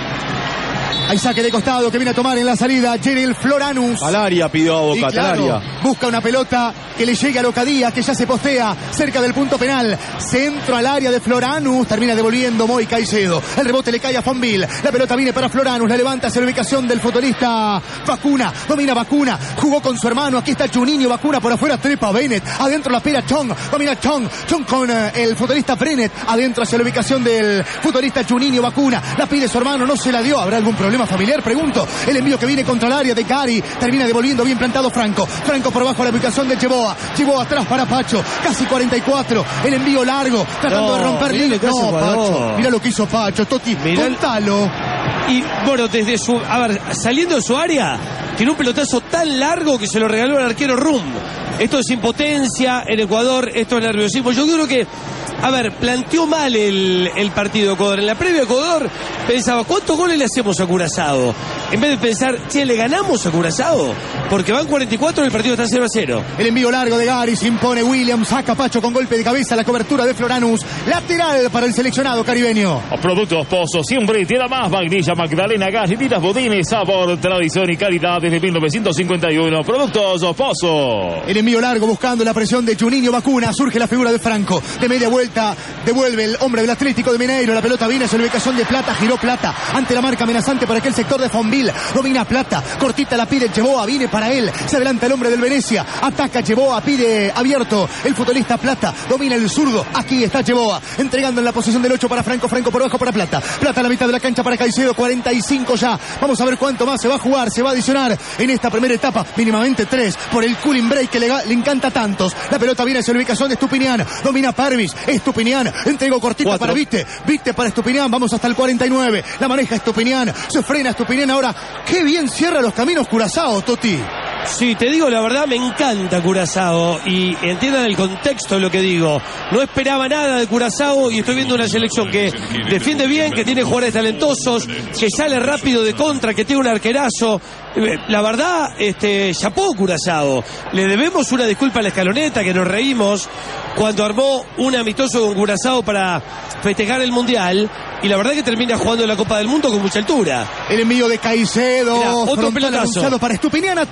Hay saque de costado que viene a tomar en la salida Geril Floranus. Al área pidió a Boca, claro, busca una pelota que le llegue a Locadía, que ya se postea cerca del punto penal. Centro al área de Floranus, termina devolviendo Moy Caicedo. El rebote le cae a Fonville. La pelota viene para Floranus, la levanta hacia la ubicación del futbolista Bacuna. Domina Bacuna, jugó con su hermano. Aquí está Juninho Bacuna, por afuera trepa Bennett. Adentro la espera Chong, domina Chong con el futbolista Brennet. Adentro hacia la ubicación del futbolista Juninho Bacuna. La pide su hermano, no se la dio. ¿Habrá algún problema familiar? Pregunto. El envío que viene contra el área de Gary, termina devolviendo bien plantado Franco por bajo a la ubicación de Yeboah atrás para Pacho, casi 44, el envío largo, tratando de romper líneas. Pacho, mira lo que hizo Pacho, Totti, contalo. Y bueno, saliendo de su área, tiene un pelotazo tan largo que se lo regaló al arquero Rum. Esto es impotencia en Ecuador, esto es nerviosismo. Yo creo que, planteó mal el partido Ecuador. En la previa Ecuador pensaba, ¿cuántos goles le hacemos a Curazao? En vez de pensar, ¿le ganamos a Curazao? Porque van 44 y el partido está 0-0. El envío largo de Gary, se impone Williams, saca Pacho con golpe de cabeza, la cobertura de Floranus, lateral para el seleccionado caribeño. Productos Pozo, siempre te da más. Vainilla Magdalena, galletitas Budines, sabor, tradición y calidad desde 1951. Productos Pozo. El envío largo buscando la presión de Juninho Bacuna, surge la figura de Franco, de media vuelta, devuelve el hombre del Atlético de Mineiro, la pelota viene a su ubicación de Plata, giró Plata, ante la marca amenazante para aquel sector de Fonville, domina Plata, cortita la pide Yeboah, viene para él, se adelanta el hombre del Venecia, ataca Yeboah, pide abierto el futbolista Plata, domina el zurdo, aquí está Yeboah, entregando en la posición del 8 para Franco por bajo para Plata a la mitad de la cancha para Caicedo, 45 ya, vamos a ver cuánto más se va a jugar, se va a adicionar en esta primera etapa, mínimamente 3, por el cooling break que le encanta a tantos, la pelota viene hacia la ubicación de Estupiñán, domina Parvis, Estupiñán, entregó cortita 4. para Vite para Estupiñán, vamos hasta el 49, la maneja Estupiñán, se frena Estupiñán ahora, qué bien cierra los caminos Curazao, Totti. Sí, te digo la verdad, me encanta Curazao y entiendan el contexto de lo que digo. No esperaba nada de Curazao y estoy viendo una selección que defiende bien, que tiene jugadores talentosos, que sale rápido de contra, que tiene un arquerazo. La verdad, chapó Curazao. Le debemos una disculpa a la escaloneta, que nos reímos cuando armó un amistoso con Curazao para festejar el Mundial, y la verdad que termina jugando la Copa del Mundo con mucha altura. El envío de Caicedo, mirá, otro pelotazo para Estupiñán, atento el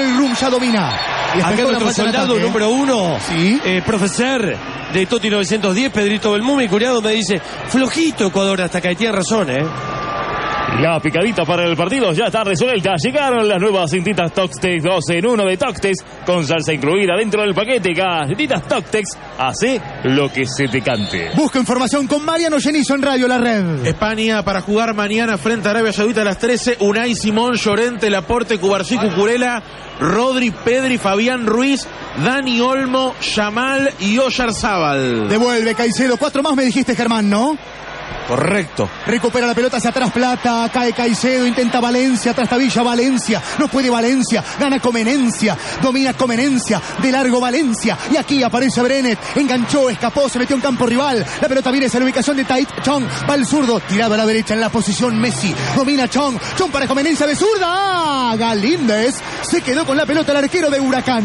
Cuadro y Rum ya domina. Y acá nuestro soldado número 1, ¿sí? Profesor de Toti 910, Pedrito Belmumi, curiado, me dice, flojito Ecuador hasta acá, y tiene razón, La picadita para el partido ya está resuelta. Llegaron las nuevas cintitas Toxtex 2 en 1 de Toxtex, con salsa incluida dentro del paquete. Galletitas Toxtex, hace lo que se te cante. Busca información con Mariano Genizo en Radio La Red. España para jugar mañana frente a Arabia Saudita a las 13. Unai Simón, Llorente, Laporte, Cubarsí, Cucurella, Rodri, Pedri, Fabián Ruiz, Dani Olmo, Yamal y Oyarzábal. Devuelve Caicedo. 4 más me dijiste, Germán, ¿no? Correcto. Recupera la pelota hacia atrás Plata, cae Caicedo, intenta Valencia, atrás Tavilla, Valencia, no puede Valencia, gana Comenencia, domina Comenencia, de largo Valencia, y aquí aparece Brenet, enganchó, escapó, se metió en campo rival, la pelota viene hacia la ubicación de Tait Chong, va al zurdo, tirado a la derecha en la posición Messi, domina Chong para Comenencia de zurda, Galíndez se quedó con la pelota el arquero de Huracán.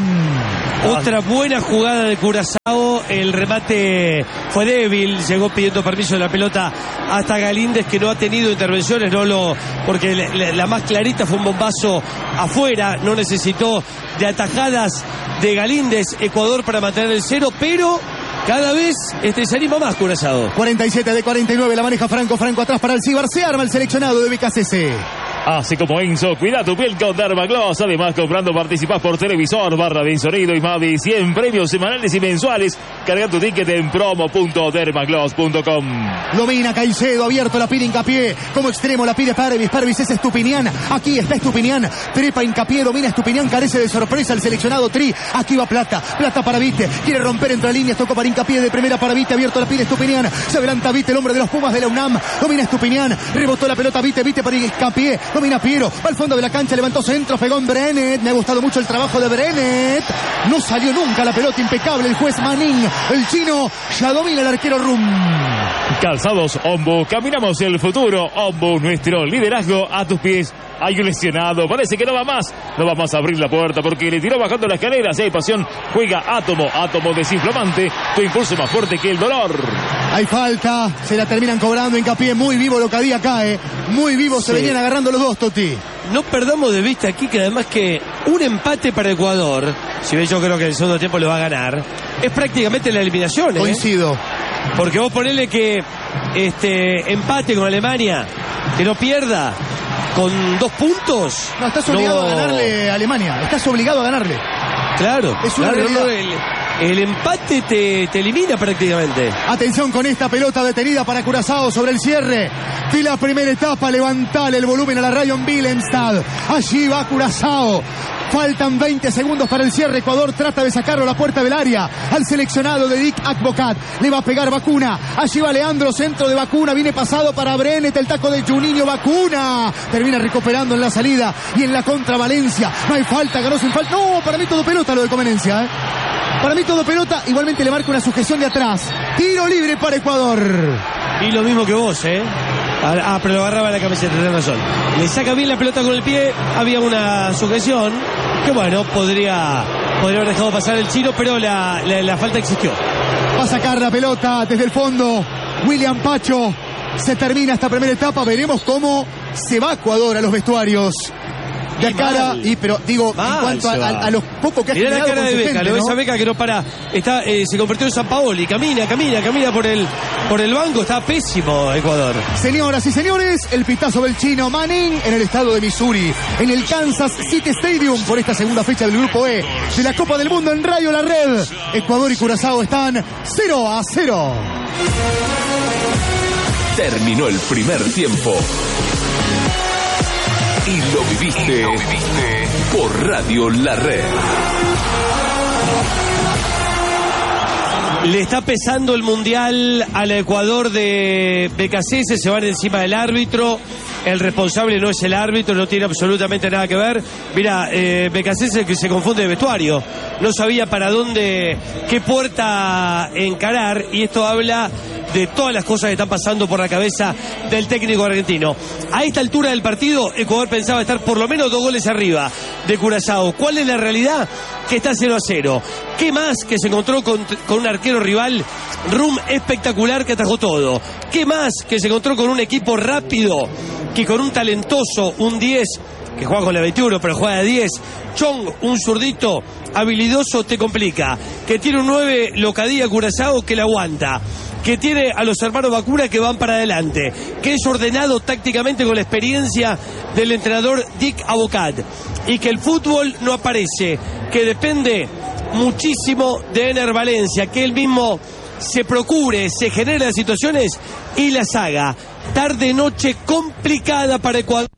Otra buena jugada de Curazao, el remate fue débil, llegó pidiendo permiso de la pelota hasta Galíndez, que no ha tenido intervenciones, porque la más clarita fue un bombazo afuera, no necesitó de atajadas de Galíndez Ecuador para mantener el 0, pero cada vez se anima más Curazao. 47 de 49, la maneja Franco atrás para el Cibar, se arma el seleccionado de BKCC. Así como Enzo, cuida tu piel con Dermagloss. Además, comprando participás por televisor, barra de sonido y más de 100 premios semanales y mensuales. Carga tu ticket en promo.dermagloss.com. Domina Caicedo, abierto, la pide Hincapié. Como extremo la pide Parvis es Estupinián. Aquí está Estupinián. Trepa Hincapié, domina Estupinián, carece de sorpresa el seleccionado Tri. Aquí va Plata para Vite. Quiere romper entre líneas, tocó para Hincapié de primera para Vite. Abierto, la pide Estupinián. Se adelanta Vite, el hombre de los Pumas de la UNAM. Domina Estupinián. Rebotó la pelota Vite para Hincapié. Domina Piero, va al fondo de la cancha, levantó centro, pegó en Brenet. Me ha gustado mucho el trabajo de Brenet. No salió nunca la pelota, impecable el juez Manning. El chino ya domina el arquero Rum. Calzados Ombu, caminamos el futuro. Ombu, nuestro liderazgo a tus pies. Hay un lesionado, parece que no va más a abrir la puerta porque le tiró bajando la escalera. Si hay pasión, juega Átomo desinflamante, tu impulso más fuerte que el dolor. Hay falta, se la terminan cobrando. Hincapié, muy vivo lo que había acá, muy vivo, se venían agarrando los dos, Toti. No perdamos de vista aquí que además que un empate para Ecuador, si bien yo creo que el segundo tiempo lo va a ganar, es prácticamente la eliminación. Coincido. Porque vos ponele que empate con Alemania, que no pierda con 2 puntos. No, estás obligado a ganarle a Alemania. Estás obligado a ganarle. Claro. Es una realidad. El empate te elimina prácticamente. Atención con esta pelota detenida para Curazao sobre el cierre de la primera etapa. Levantale el volumen a la Rayon Willemstad. Allí va Curazao. Faltan 20 segundos para el cierre. Ecuador trata de sacarlo a la puerta del área. Al seleccionado de Dick Advocat. Le va a pegar Vacuna. Allí va Leandro, centro de Vacuna. Viene pasado para Brenet. El taco de Juninho. Vacuna termina recuperando en la salida y en la contra Valencia. No hay falta, ganó sin falta. No, para mí todo pelota lo de Comenencia. Para mí todo pelota. Igualmente le marca una sujeción de atrás. Tiro libre para Ecuador. Y lo mismo que vos, pero lo agarraba la camiseta, tenés razón. Le saca bien la pelota con el pie. Había una sujeción que bueno, podría haber dejado pasar el chino, pero la falta existió. Va a sacar la pelota desde el fondo William Pacho. Se termina esta primera etapa. Veremos cómo se va Ecuador a los vestuarios. De cara, pero digo, mal, en cuanto a los pocos que ha generado. Mirá la cara de Beca, ¿no? Lo ves a Beca que no para, se convirtió en San Paoli, camina por el banco, está pésimo Ecuador. Señoras y señores, el pitazo del chino Manning en el estado de Missouri, en el Kansas City Stadium, por esta segunda fecha del Grupo E de la Copa del Mundo en Radio La Red. Ecuador y Curazao están 0-0. Terminó el primer tiempo. Y lo viviste por Radio La Red. Le está pesando el Mundial al Ecuador de BKCS, se van encima del árbitro. El responsable no es el árbitro, no tiene absolutamente nada que ver. Mira, BKCS que se confunde de vestuario. No sabía para dónde, qué puerta encarar, y esto habla de todas las cosas que están pasando por la cabeza del técnico argentino. A esta altura del partido, Ecuador pensaba estar por lo menos 2 goles arriba de Curazao. ¿Cuál es la realidad? Que está 0-0. ¿Qué más? Que se encontró con un arquero rival, Rum, espectacular, que atajó todo. ¿Qué más? Que se encontró con un equipo rápido, que con un talentoso, un 10 que juega con la 21, pero juega de 10. Chong, un zurdito habilidoso, te complica. Que tiene un 9, Locadía Curazao, que la aguanta. Que tiene a los hermanos Bacuna que van para adelante. Que es ordenado tácticamente con la experiencia del entrenador Dick Abocat. Y que el fútbol no aparece. Que depende muchísimo de Ener Valencia. Que él mismo se procure, se genere las situaciones y las haga. Tarde-noche complicada para Ecuador.